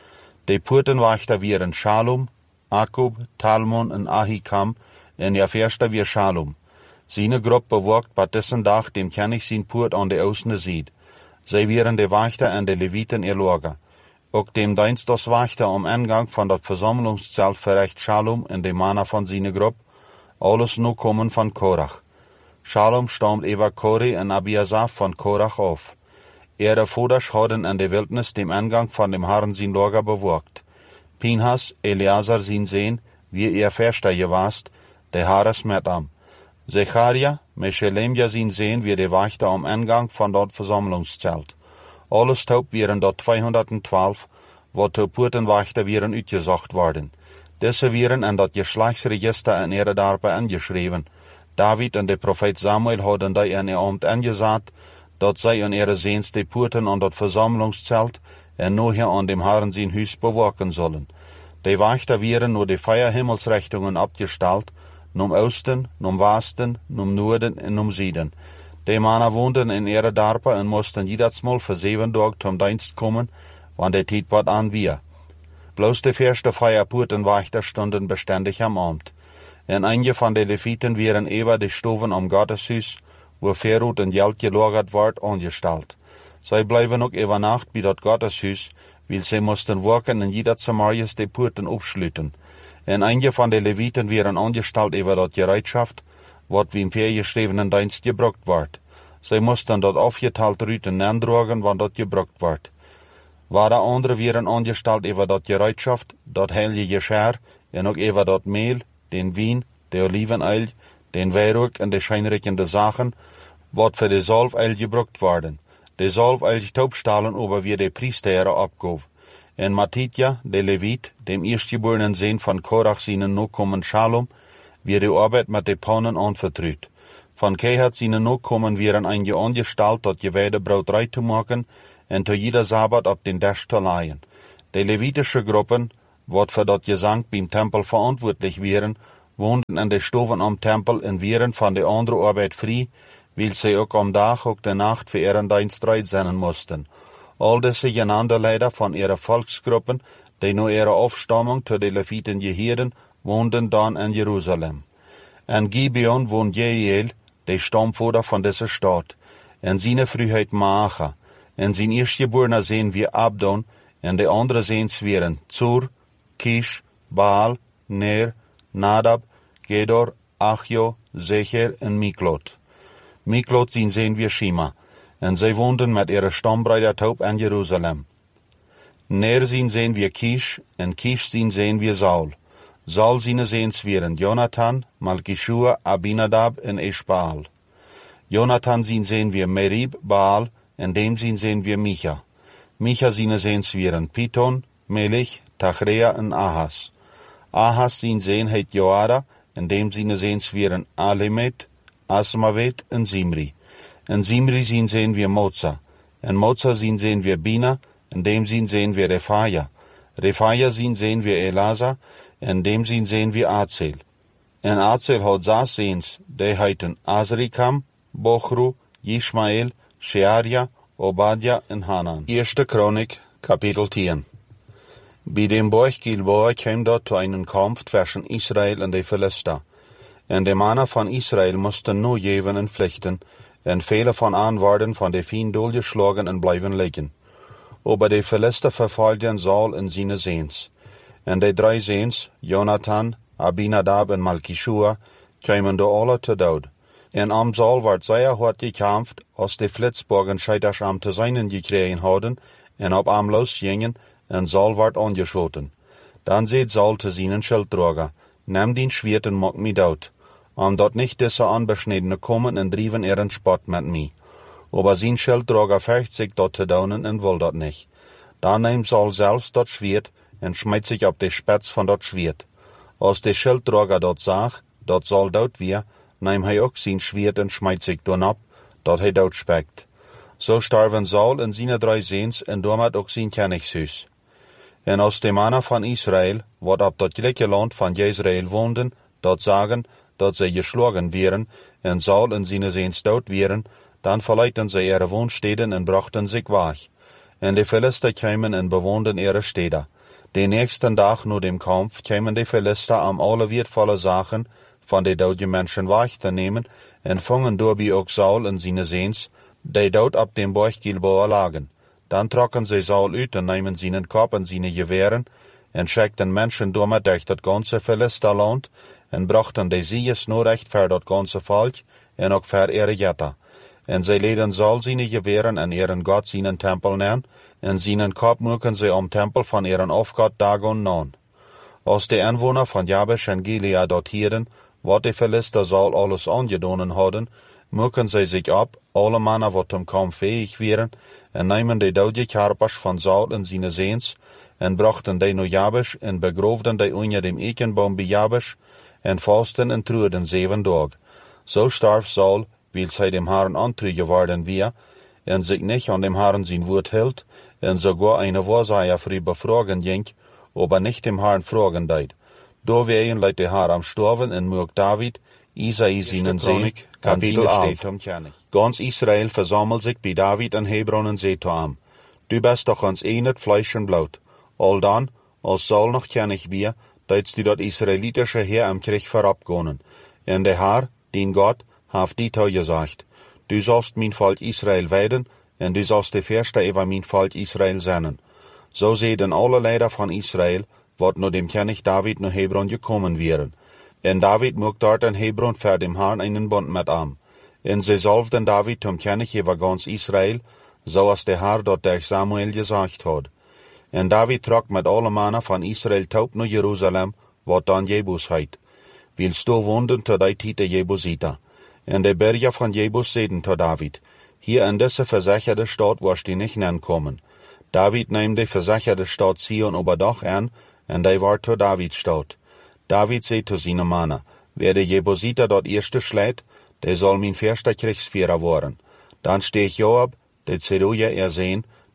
De Purtenwachter wären Shalom, Akub, Talmon en Ahikam, en der Förster wir Shalom. Seine Gruppe beworkt bei dessen Dach dem König sin Purt an de Außen sieht. Sie wären de Wachter an de Leviten ihr Lager. Auch dem Dienst des Wachter am Eingang von dat Versammlungszelt verrecht Shalom en de Manner von seine Gruppe, alles nur kommen von Korach. Shalom stammt Eva Kori en Abiasaf von Korach auf. Ihre Voders hadden an der Wildnis dem Eingang von dem Herrn sin Lager beworkt. Pinhas, Eleazar sin sehen, wie ihr Förster gewast, der Haares mit am. Zecharia, Meshelemja sin sehen, wie der Wächter am Eingang von dort Versammlungszelt. Alles taub wären dort zweihundertzwölf, wo zur Purtenwächter wären uitgezocht worden. Diese wären an das Geschlechtsregister in ihre Darbe angeschrieben. David und der Prophet Samuel hadden die in ihr Amt angesagt, dat zij in ihre Sehns die Purten an dat Versammlungszelt en nachher an dem Herrn sein Hüs bewachen sollen. Die Wächter wären nur die Feierhimmelsrichtungen abgestellt, num Osten, num Westen, num Norden und num Süden. Die Männer wohnten in ihre Darbe und mussten jedes Mal für sieben Tage zum Dienst kommen, wann der Zeit wat an wir. Bloß die erste Feierpurtenwächter stunden beständig am Amt. En einige von den Leviten wären über die Stufen am Gotteshaus, wo Verrut und Geld gelagert ward, angestellt. Sie bleiben auch über Nacht bei dat Gotteshaus, weil sie mussten worken in jeder Samarias die Purten abschlüten. En einige von den Leviten wären angestellt über dat Gereitschaft, wat wie im vorgeschriebenen Dienst gebraucht ward. Sie mussten dort aufgeteilt Rüten antragen, wann dat gebraucht ward. Ware andere wären angestellt über dat Gereitschaft, dat heilige Geschirr, en auch über dat Mehl, den Wein, de Olivenöl, den Weihrauch und de scheinriechende Sachen, wat für de Salföl gebraucht worden. De Salföl taubstahlen aber wie de Priester abgav. En Matitja, de Levit, dem erstgeborenen Sohn von Korach seinen Nachkommen Shalom, wie de Arbeit mit de Pannen anvertraut. Von Kehat seinen Nachkommen wären einige angestellt, dat geweide Brauterei zu machen, en zu jeder Sabbat op den Dash zu leihen. Die levitische Gruppen, wat für dat Gesang beim Tempel verantwortlich wären, woonden in de Stoven am Tempel en wären van de andere Arbeit frei, weil sie ook am Tag ook de Nacht für ihren Dienst sein mussten. All diese Genanderleider von ihren Volksgruppen, die nur ihre Aufstammung zu den Leviten gehörten, woonden dann in Jerusalem. In Gibeon wohnt Jeiel, der Stammvater von dieser Stadt. In seiner Frühheit Maacha. In sein Erstgeborener sehen wir Abdon, en de andere seens wären Zur, Kish, Baal, Ner, Nadab, Gedor, Achjo, Secher en Miklot. Miklot zien sehen wir Shima, en zij woonden met ihre Stammbruider taub in Jerusalem. Ner zien sehen wir Kish, en Kish zien sehen wir Saul. Saul zien seens wären Jonathan, Malkishua, Abinadab en Eshbaal. Jonathan zien sehen wir Merib, Baal, en dem zien sehen wir Micha. Micha sine seens wären Piton, Melich, Tachrea en Ahas. Ahas sin seen heit Joada, en dem sine seens wären Alemet, Asmavet en Zimri. En Zimri sin sehen wir Moza. En Moza sin sehen wir Bina, en dem sin sehen wir Refaja. Refaja sin sehen wir Elasa, en dem sin sehen wir Azel. En Azel hat saas seens, de heiten Azrikam, Bochru, Yishmael, Shearia, Obadja en Hanan. Erste Chronik, Kapitel tien. Bei dem Berg Gilboa kam dort zu einem Kampf zwischen Israel und den Philister. En de Männer von Israel mussten nur jeven en pflichten, en viele von an worden von de Fien durchgeschlagen en bleiben liegen. Aber de Philister verfolgten Saul in seine Seens. En de drei Seens, Jonathan, Abinadab en Malkishua, kamen da alle te dood. En am Saul werd sehr hart gekämpft, als de Flitzbogen scheiters am te seinen gekregen hadden, en op am losgingen, en Saul werd angeschoten. Dan seht Saul te seinen Schilddrager, nimm den Schwert en maak mi dood, om dat nicht diese Anbeschnittene kommen en drieven ihren Spott mit mi. Aber sein Schilddrager fürcht sich dort te daunen en will dat nicht. Dan nimmt Saul selbst dat Schwert en schmeißt sich op de Spitz von dat Schwert. Als de Schilddrager dat zag, dat Saul dood weer, neem hij ook zijn Schwert en schmeißt sich dan ab, dat hij dood spekt. So starven Saul en zijn drei Seens en damit ook zijn Königshuis. En als de Männer van Israel, wat op dat gelijke land van Jezreel woonden, dat zagen, dat zij geschlagen wären, en Saul en zijn Seens dood wären, dan verleiten zij ihre Wohnstätten en brachten sich weg. En de Philister kwamen en bewoonden ihre Städte. Den nächsten Tag nur dem Kampf kamen die Philister am alle wertvolle Sachen von de doden Menschen weg te nemen en vangen doorbi ook Saul en zijn Seens, die dood op dem Berg Gilboa lagen. Dan trokken zij Saul uit en namen zijn kop en zijn geweren en schickten Menschen damit durch dat ganze Philisterland en brachten de Sieges nur recht für dat ganze Volk en ook für ihre Jetta. En zij leden Saul zijn geweren en ihren Gott zijn Tempel nemen en zijn kop moeken zij om Tempel van ihren Aufgott Dagon non. Als de Einwohner von Jabesh en Gilead dort hielden, wat de Philister Saul alles angedonen hadden, moeken zij zich op, alle Männer wat zum Kampf fähig wären, en nemen de dode Karpers van Saul en zijn Seens, en brachten de naar Jabesh, en begroofden de onder dem Ekenbaum bij Jabesh, en vasten en trueden zeven dag. So starf Saul, weil zij dem Herrn antreu geworden wir, en sich nicht an dem Herrn sein Wort hielt, en sogar eine Wahrsager früh befragen ging, aber nicht dem Herrn fragen deid. Da wären leit der Herr am Storven en mög David, Isai seinen Sehn, Kapitel elf. Ganz Israel versammelt sich bei David en Hebron en zei am. Du bist doch ans enet Fleisch en Blut. All dan, als Saul noch König wir, deitst du dat israelitische Heer am Krieg verabgonen. En der Herr, den Gott, haft die Tau gesagt. Du sollst mein Volk Israel weiden, en du sollst de Fürste über mein Volk Israel sennen. So sehen alle Leider von Israel, wat nur dem König David nach Hebron gekommen wären. En David mocht dort in Hebron für dem Herrn einen Bund mit am. En sie salvten David zum König über ganz Israel, so als der Herr dort durch Samuel gesagt hat. En David trok mit alle Männer von Israel taub nach Jerusalem, wat dann Jebus heit. Willst du wohnen zu der Tite Jebusiter. En de Berge von Jebus seden zu David. Hier in diese versicherte Stadt wirst du nicht kommen. David nahm die versicherte Stadt Zion oberdach an, en die war zu Davids Stadt. David sagt zu seinen Männern, wer der Jebusiter dort erste schlägt, der soll mein erster Kriegsführer werden. Dann steht Joab, der Zeruja ersehen,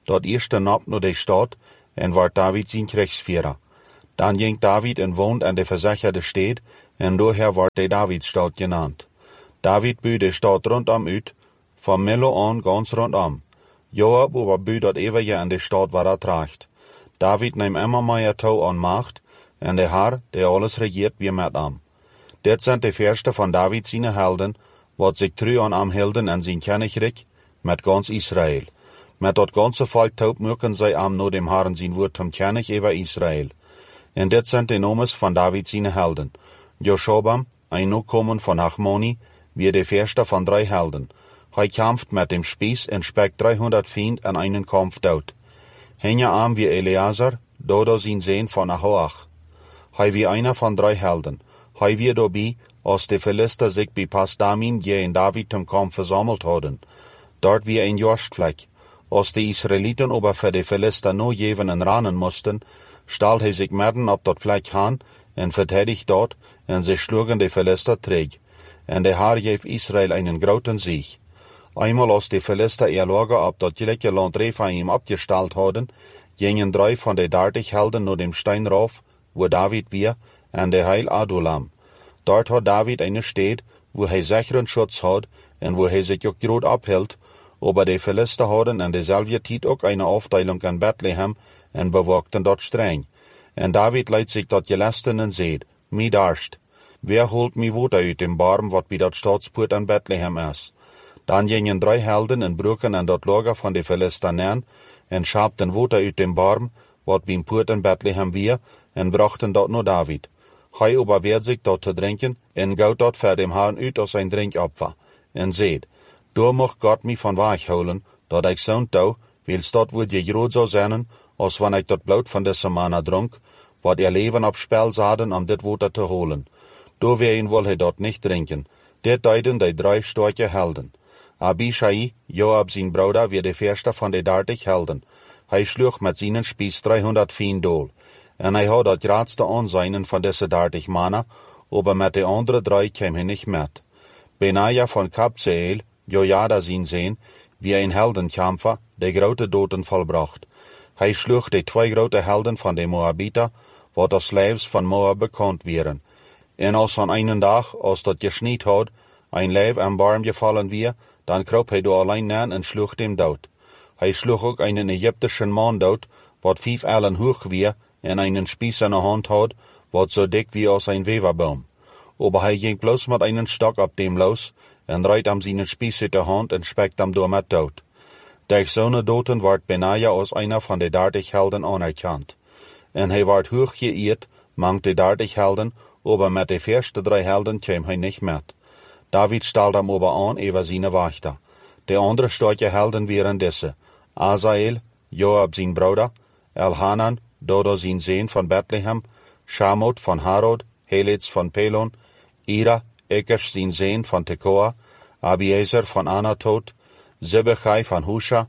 dort eerste Nacht nur de Stadt, en ward David zijn Kriegsführer. Dan ging David en woont aan de verzacherde Stad, en doorher wordt de Davidstad genannt. David bü de Stadt rondom uit, van Millo aan ganz rondom. Joab aber bü dat eeuwige aan de Stadt waar dat tracht. David neemt immer meer toe aan macht, en de Herr, der alles regiert, wie met am. Dit zijn de verste van David zijn helden, wat zich trouw aan am hielden en zijn Königreich, met ganz Israel. Met dat ganze Volk taub mögen zij am no dem Herrn zijn woord zum König über Israel. En dit zijn de nomes van David zijn helden. Joshobam, ein Nachkommen von Hachmoni, wie de verste van drei helden. Hij kämpft met dem Spieß en spekt dreihundert Fiend an einen Kampf dood. Henja am wie Eleazar, Dodo zijn Sehn von Ahoach. Hij wie einer von drei helden. Hij wie dobie, als de Philister sich bij Pasdamin je in David zum Kampf versammelt hadden. Dort wie ein Jorstvlek. Als de Israeliten aber für de Philister no jeven en ranen mussten, stalt hij sich mitten op dat Fleck han en verteidigt dort, en sie schlugen de Philister träg. En de Herr geef Israel einen groten Sieg. Einmal als de Philister ihr Lager op dat gelijke Land Rephaim abgestalt hadden, gingen drei von de dertig Helden nur dem Stein rauf, wo David wir, en de Heil Adulam. Dort hat David eine Stadt, wo hij sicheren Schutz hat, en wo hij sich auch groot abhielt, aber de Philister hadden en dezelfde tijd ook eine Aufteilung an Bethlehem en bewaakten dort streng. En David leidt sich dat gelasten en zeed, mi darst, wer holt mi Water uit dem Barm, wat bij dat Staatspoort an Bethlehem is? Dan gingen drei Helden en broeken aan dat Lager van de Philister neer, en schapten Water uit dem Barm, wat beim Poort in Bethlehem wir, en brachten dat naar David. Hij aber werd sich dort te drinken, en gout dat voor dem Herrn uit als ein Drinkopfer, en zeed, door mocht Gott mi van weg holen, dat ik zo'n touw, wils dat woord je groot zou zijn, als wanneer ik dat bloed van deze manna dronk, wat ihr Leben op spel zaden om dit water te holen. Door wien wil hij dat niet drinken. Dit deiden de drei starke Helden. Abishai, Joab zijn Bruder, wie de verste van de dertig Helden. Hij sloeg met zijn Spieß dreihundert Fien dool. En hij had dat grootste aanzien van deze dertig mannen, aber met de andere drei kwam hij niet met. Benaja van Kabzeel, Jojada zijn Sehn, wie een Heldenkämpfer, de grote doden volbracht. Hij sloeg de twee grote Helden van de Moabiter, wat als Slaves van Moab bekannt waren. En als aan einen dag, als dat geschniet had, ein Leib am Barm gefallen wir, dan kroop hij door allein neer en sloeg dem dood. Hij sloeg ook einen Ägyptischen Mann dood, wat vijf ellen hoog weer, en einen Spieß in de hand had, wat zo dik wie als ein Weverbaum. Aber hij ging bloß mit einen Stock op dem los, en reit am seinen Spieß uit de hand en spekt am door met dood. Durch zo'n doten wordt Benaja als einer von de dertig Helden anerkannt. En hij wordt hoog geëerd, mang de dertig Helden, aber met de eerste drei Helden kwam hij niet met. David stalt am aber an über seine Wächter. De andere starke Helden wären diese: Asael, Joab sein Bruder, Elhanan, Dodo sein Sehn von Bethlehem, Shamot von Harod, Helitz von Pelon, Ira, Ekesh sein Sehn von Tekoa, Abiezer von Anatot, Zebechai von Husha,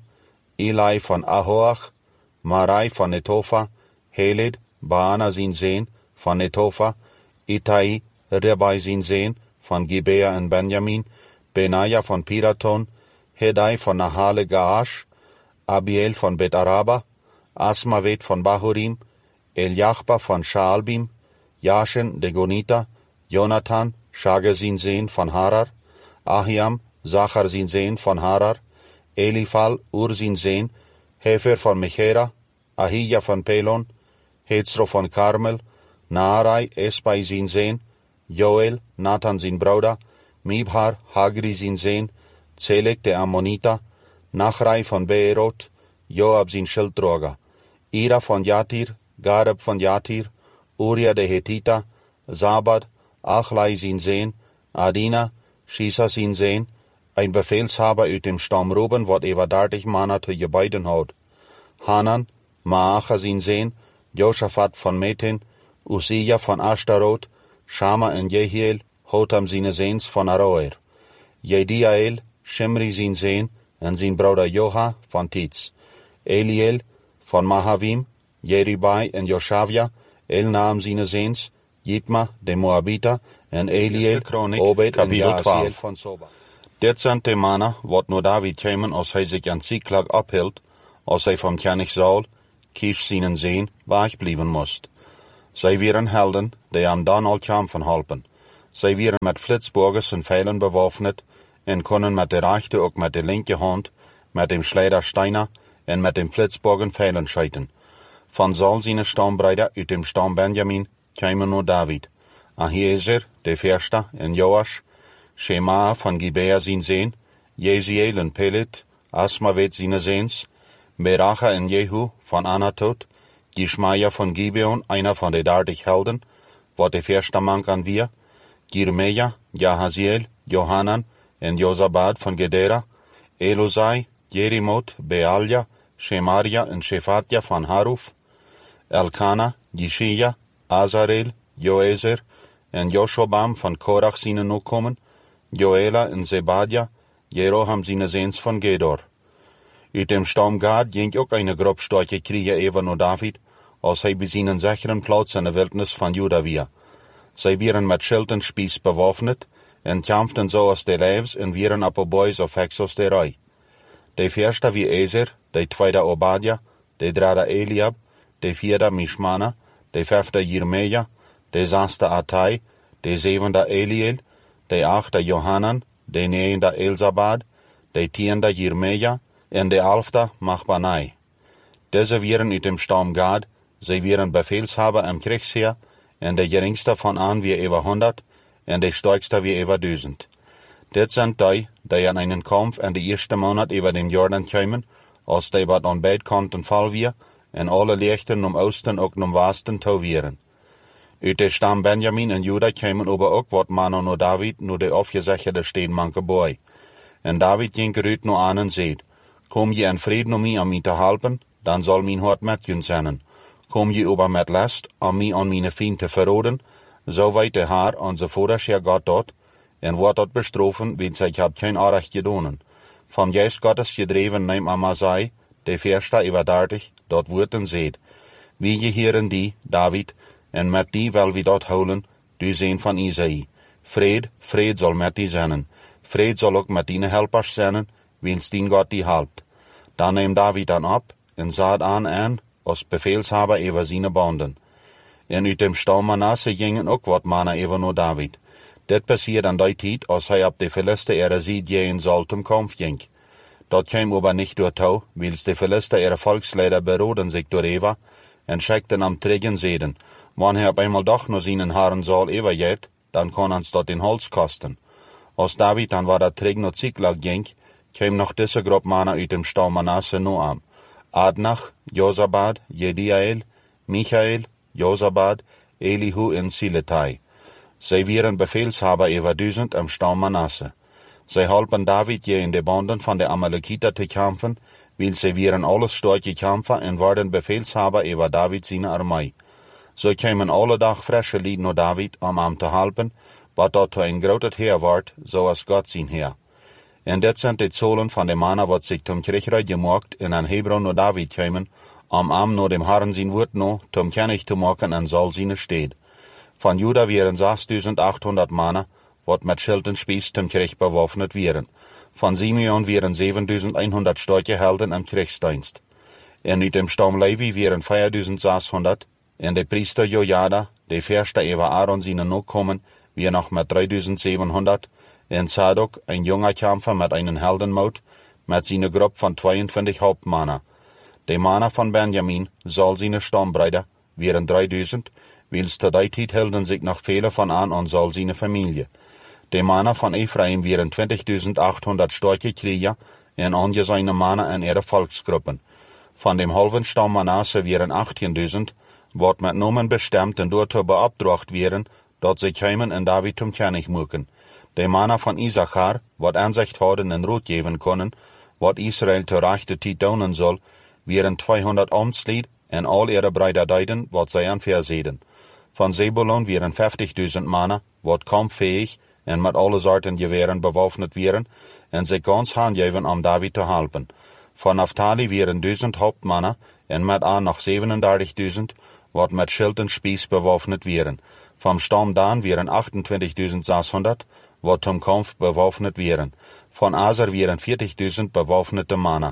Eli von Ahoach, Marai von Netofa, Helid, Baana sein Sehn von Netofa, Itai, Ribai sein Sehn von Gibea in Benjamin, Benaja von Piraton, Hedai von Nahale Gaash, Abiel von Bet Araba, Asmavet von Bahurim, Eliachba von Shaalbim, Jashen de Gonita, Jonathan, Shage sin Sehn von Harar, Ahiam, Zachar sin Sehn von Harar, Eliphal, Ur sin Sehn, Hefer von Mechera, Ahija von Pelon, Hetzro von Carmel, Naarai, Espai sin Sehn, Joel, Nathan sin Bruder, Mibhar, Hagri sin Sehn, Zelek der Ammoniter, Nachrai von Beerot, Joab sin Schildträger, Ira von Jatir, Gareb von Jatir, Uria de Hethiter, Zabad, Achlai sin Sehn, Adina, Shisa sin Sehn, ein Befehlshaber uit dem Stamm Ruben, wat ewa dertig Manner te gebeiden haut. Hanan, Maacha sin Sehn, Josaphat von Methin, Usia von Ashtarot, Shama en Jehiel, Hotam sine Sehns von Aroer. Jediael, Shimri sin Sehn, en sin Bruder Joha von Titz. Eliel von Mahavim, Jeribai en Joshavia, Elnaam sine Sehns, Jitma, de Moabiter, en Eliel, Obed en Jaasiel von Soba. Dit zijn de mannen, wat nur David kämen, als hij zich aan Ziklag ophield, als zij vom König Saul, kies zienen sehen, waar ich blieben moest. Zij wären Helden, die am dan al kämpfen halpen. Zij wären met Flitzburgers en Pfeilen bewaffnet en konnen met de rechte ook met de linke hand, met dem Schleider Steiner en met dem Flitzburgen Pfeilen scheiten. Van Saul seine Stammbruder uit dem Stamm Benjamin kämen nur David, Ahiezer, de Verste, en Joasch, Shema van Gibea zijn Seen, Jeziel en Pelet, Asmavet seine Seens, Beracha en Jehu van Anatot, Gishmaja von Gibeon, einer von de dertig Helden, wat de Verste Mank an wir, Jirmeja, Jahaziel, Johanan en Josabad van Gedera, Elosai, Jerimot, Bealja, Shemaria en Shefatja van Haruf, Elkana, Jishia, Azarel, Joezer en Joshobam van Korach seine Nukommen, Joela en Zebadja, Jeroham seine Seens van Gedor. Uit dem Stamm Gad ging ook eine grob starke Krieger even nur David, als hij bij zijn sicheren plaats in de wildnis van Juda weer. Zij waren met schild en spies bewaffnet en kämpften zo als de leefs en waren op boys of hexos de rij. De eerste wie Ezer, de tweede Obadja, de derde Eliab, de vierde Mishmana, de vijfde Jirmeja, de zesde Atai, de zevende Eliel, de achte Johanan, de negende Elzabad, de tiende Jirmeja en de elfde Machbanai. Deze waren uit dem Stamm Gad, zij waren Befehlshaber im Kriegsheer, en de geringste van aan wie over honderd, en de sterkste wie over duizend. Dit zijn die, die aan einen Kampf in de eerste maand over dem Jordan kwamen, als die wat aan beide kanten val weer, en alle lichten om oosten ook om westen toe wieren. Uit de Stamm Benjamin en Juda kwamen aber ook wat mannen naar David, naar de afgezegde steenmanke boy. En David ging eruit naar aan en zei, kom je in vrede om mij aan mij te helpen, dan zal mijn hart met je zijn. Kom je over met last, om mij aan mijn vriend te verroden, zo weet de Heer, onze Vader, Gott dat, en wordt dat bestrofen, want zij heb geen aanrecht gedaan. Van Geist Gottes gedreven neem Amasai, de verste over dertig, dat wordt en zegt, wie je hier en die, David, en met die wil we dat houden, du zijn van Isaïe. Vrede, vrede zal met die zijn. Vrede zal ook met die helpers zijn, wens die God die helpt. Dan neemt David dan op, en zat aan aan, als befehlshaber over zijn banden. En uit dem Stamm Manasse gingen ook wat mannen over naar David. Dit passiert an die tijd, als hij op de Philister ihre Sieg gehen soll zum Kampf ging. Dat kwam aber nicht durch Tau, wils de Philister ihre Volksleider beroden sich door Eva, en schickten am Trägen Seden. Wann er op einmal doch nur seinen Haaren soll übergeht, dann kann uns dort den Holz kosten. Als David dann war der Träg noch Ziklag ging, kam noch diese Gruppe Männer aus dem Stamm Manasse nur am. Adnach, Josabad, Jediael, Michael, Josabad, Elihu en Siletai. Zij waren Befehlshaber über duizend im Stamm Manasse. Zij halpen David je in de Banden von de Amalekiter te kämpfen, weil sie waren alles starke Kämpfer en waren Befehlshaber über David seine Armee. So kamen alle Dag frische Lied naar David, om hem te helpen, wat dat een groot Heer wordt, zoals God zijn Heer. En dit zijn de zolen van de mannen wat zich zum Kriegreich gemaakt en aan Hebron naar David kwamen, om hem naar dem Herren zijn woord no, zum König te maken en zal zijn steed. Van Juda waren zesduizendachthonderd mannen, wat met schild en spies zum Krieg bewaffnet waren. Van Simeon waren zevenduizendhonderd starke Helden im Kriegsdienst. En uit dem Stamm Levi waren vierduizendzeshonderd, en de priester Jojada, de verste over Aaron zijn Nachkommen, wir noch mit dreiduizendzevenhonderd, en Zadok, ein junger Kämpfer mit einem Heldenmut, mit seiner Gruppe von zweiundvierzig Hauptmannen. De Männer von Benjamin, Saul seine Stammbrüder, waren dreiduizend, wils zu der Zeit hielten sich noch viele von an und Saul seine Familie. De Männer von Ephraim waren zwanzigtausendachthonderd starke Krieger en angesehene Männer in ihre Volksgruppen. Von dem halben Stamm Manasse waren achtzehntausend, wat met Namen bestemd en daartoe beopdracht werden, dat ze kwamen en David zum König maken. De Männer von Issachar, wat Ansicht hadden en Rat geven konnen, wat Israel ter rechte tijd doen soll, waren tweehonderd Amtslied en al ihre Brüder deiden, wat zij aan verzeden. Von Zebulon waren vijftigduizend Männer, wat kampffähig en met alle soorten Gewehren bewaffnet waren, en zich ganz handgeven om David te helpen. Von Naphtali waren duizend Hauptmänner en met aan nog zevenendertigduizend, wat met schild en spies bewaffnet waren. Vom Stamm Dan waren achtentwintigtausendzeshonderd, wat zum Kampf bewaffnet waren. Von Aser waren vierzigtausend bewaffnete Männer.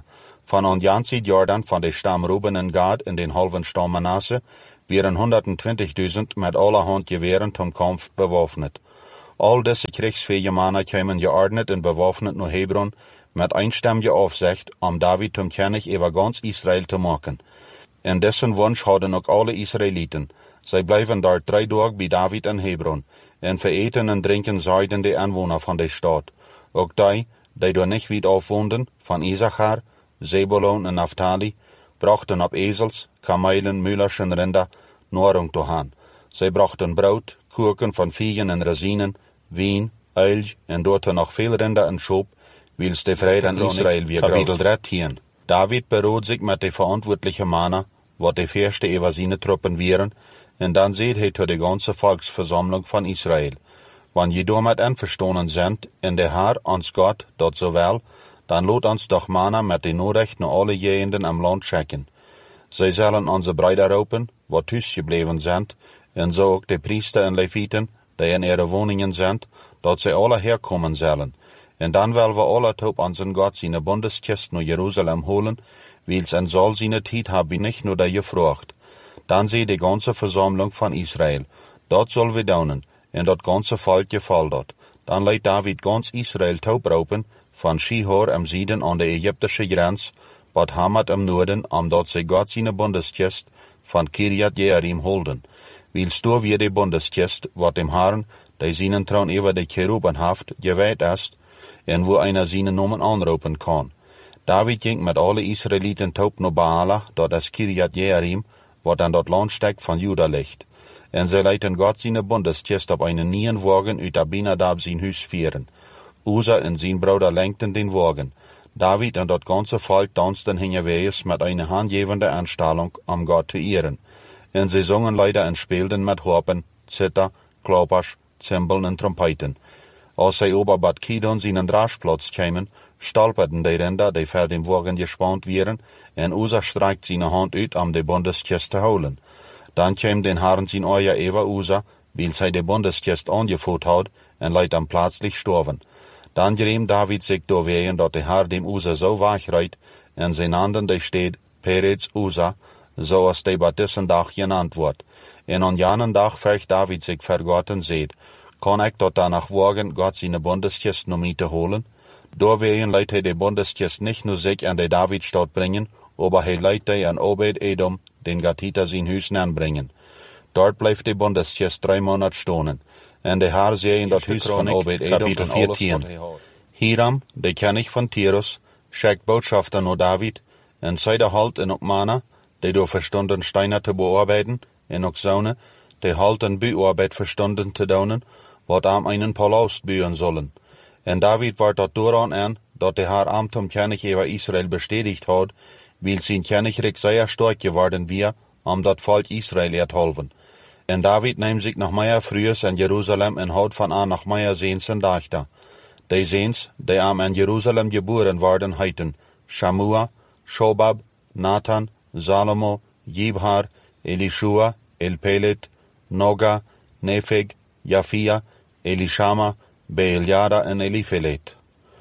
Van on Jansid Jordan van de Stamm Ruben en Gad in den halven Stamm Manasse wären hundertzwanzigtausend mit allerhand Gewehren zum Kampf bewaffnet. All diese kriegsfähige Männer kämen geordnet und bewaffnet nach Hebron mit einstimmige Aufsicht, um David zum König über ganz Israel zu machen. In dessen Wunsch hadden auch alle Israeliten. Sie bleiben dort drei Tage bei David in Hebron, und vereten und trinken seiden die Anwohner von der Stadt. Auch die, die dort nicht weit aufwohnden, von Isachar, Zebulon und Naphtali, brachten ab Esels, Kamelen, Müllerschen Rinder Nahrung zu haben. Sie brachten Brot, Kuchen von Figen und Rosinen, Wein, Öl und dort noch viel Rinder und Schop, wils de Friede an Israel wie Kapitel dreizehn. David beruht sich mit de verantwortlichen Männer, wat de Fürste über seine Truppen wären, und dann seht he zu de ganze Volksversammlung von Israel. Wann je damit einverstanden sind, in der Herr ans Gott dort so wel, dann lot uns doch Männer mit de Nachrichten alle Jehenden am Land schicken. Sie sollen unsere Brüder rufen, wat thuis gebleven sind, und so auch de Priester und Leviten, die in ihre Wohnungen sind, dort sie alle herkommen sollen. Und dann wollen wir alle top unseren Gott seine Bundeskist nach Jerusalem holen, weil's en soll seine Tijd haben nicht nur der gefragt. Dann seh die ganze Versammlung von Israel. Dort soll wir daunen, und dort ganze Volk gefällt dort. Dann leidt David ganz Israel taub raupen, von Schihor am Süden an der ägyptische Grenz, bat Hamat am Norden, um dort sie Gott seine Bundeskist von Kirjat Jearim holden. Weil's du wir die Bundeskist, wat dem Herrn, der seinen Thron über die Cheruben haft, geweiht ist, und wo einer seine Namen anrufen kann. David ging mit alle Israeliten taub nach Baala, dort das Kirjat Jearim, wat an dort Landsteck von Juda liegt. Und sie leiten Gott seine Bundeskist auf einen Nienwagen ut Abinadab sein Hus führen. Usa und sein Bruder lenkten den Wagen. David und dort ganze Volk tanzten hingeweis mit einer handgebenden Anstellung, um Gott zu ehren. Und sie sangen leider und spielten mit Harpen, Zither, Klappers, Zimbeln und Trompeten. Als sie ober Bad Kidon seinen Draschplatz kämen, stolperten die Rinder, die vor dem Wagen gespannt wären, und Usa streckt seine Hand ut, um die Bundeskist zu holen. Dann käm den Herrn sein Euer über Usa, weil sie die Bundeskist angefot hat, und leid am plötzlich storben. Dann geriem David sich durchwehen, dort der Herr dem Usa so wachreit, und sie nannten die steht Peretz Usa, so als die bei diesen Tag genannt wird. Und an jenen Tag fürcht David sich vor Gott und seht, kann ich dort danach wagen, Gott seine Bundeskist noch mit zu holen? Durchwehen leidt er die Bundeskist nicht nur sich an die Davidstadt bringen, aber er leidt er an Obed-Edom, den Gatiter sein Hüs anbringen. Dort bleibt die Bundeskist drei Monate stehen. Und der Herr sehen das Hüs von Obed-Edom und vierzehn. Hiram, der König von Tirus, schickt Botschafter nach David, und seide halt in Okmana, die durch verstanden Steine zu bearbeiten, in Oksone, die halt in Büarbeit verstanden zu daunen, wat am einen Palast bühen sollen. Und David war dort daran an, dort der Herr Amt zum König über Israel bestätigt hat, weil sein Königreich sehr stark geworden wir, um dort Volk Israel ertolven. Und David nahm sich nach Meier frühes in Jerusalem und hat von an nach Meier Sehns und Dachter. Die Sehns, die am in Jerusalem geboren worden, heiten Shamua, Shobab, Nathan, Salomo, Jibhar, Elishua, Elpelet, Noga, Nepheg, Japhia, Elishama, Beeljada und Eliphelet.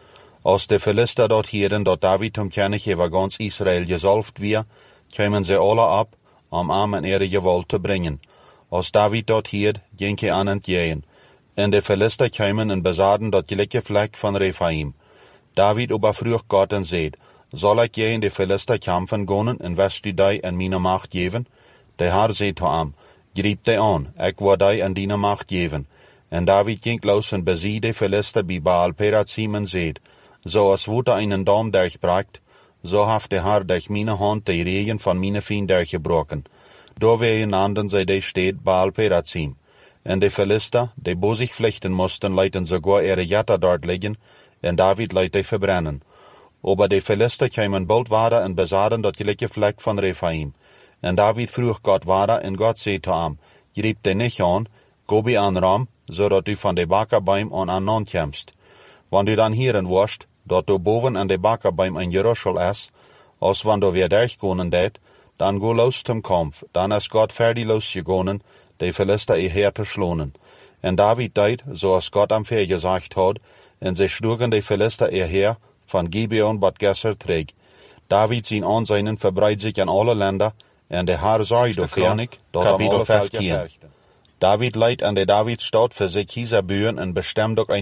Als de Philister dort hieren, dort David zum König über ganz Israel gesalbt wir, kämen sie alle ab, um am in ihre Gewalt zu bringen. Als David dort hiert, ging er an entgegen. Und de Philister kämen und besaden dort gleiche Fleck von Rephaim. David überfrug Gott und seht, soll ich je in de Philister kämpfen gehen, und wirst du die in meine Macht geben? Der Herr seht zu ihm, grieb die an, ich will die in deine Macht geben. Und David ging los und besiegt die Philister bei Baal Perazim und seht, so als wurde einen Daum durchbrackt, so haft der Herr durch meine Hand die Regen von meine Feind durchgebrochen. Da wir nannten sie die Stadt Baal Perazim. Und die Philister, die bo sich flechten mussten, leiten sogar ihre Jatter dort liegen, und David leitt die verbrennen. Aber die Philister kämen bald weiter und besaden dort gleiche Fleck von Rephaim. Und David frug Gott weiter, und Gott seht zu ihm, grieb die nicht an, go bei an Ram, so dat du von de Backerbeim an an non kämst. Wann du dann hieren wirst, dort du boven an de Backerbeim ein Jeruschel ist, als wann du wieder durchgehen det, dann go los zum Kampf, dann ist Gott fertig losgegangen, die Philister ihr Heer zu schlonen. Und David deit, so als Gott am Fehr gesagt hat, und sie schlugen die Philister ihr Heer von Gibeon Bad Gesser träg. David zijn aanzijn verbreidt zich aan alle Länder, en de Herr sei de König, Kapitel vijftien. David leidt aan de Davidstad voor zich hier buren en bestemt ook een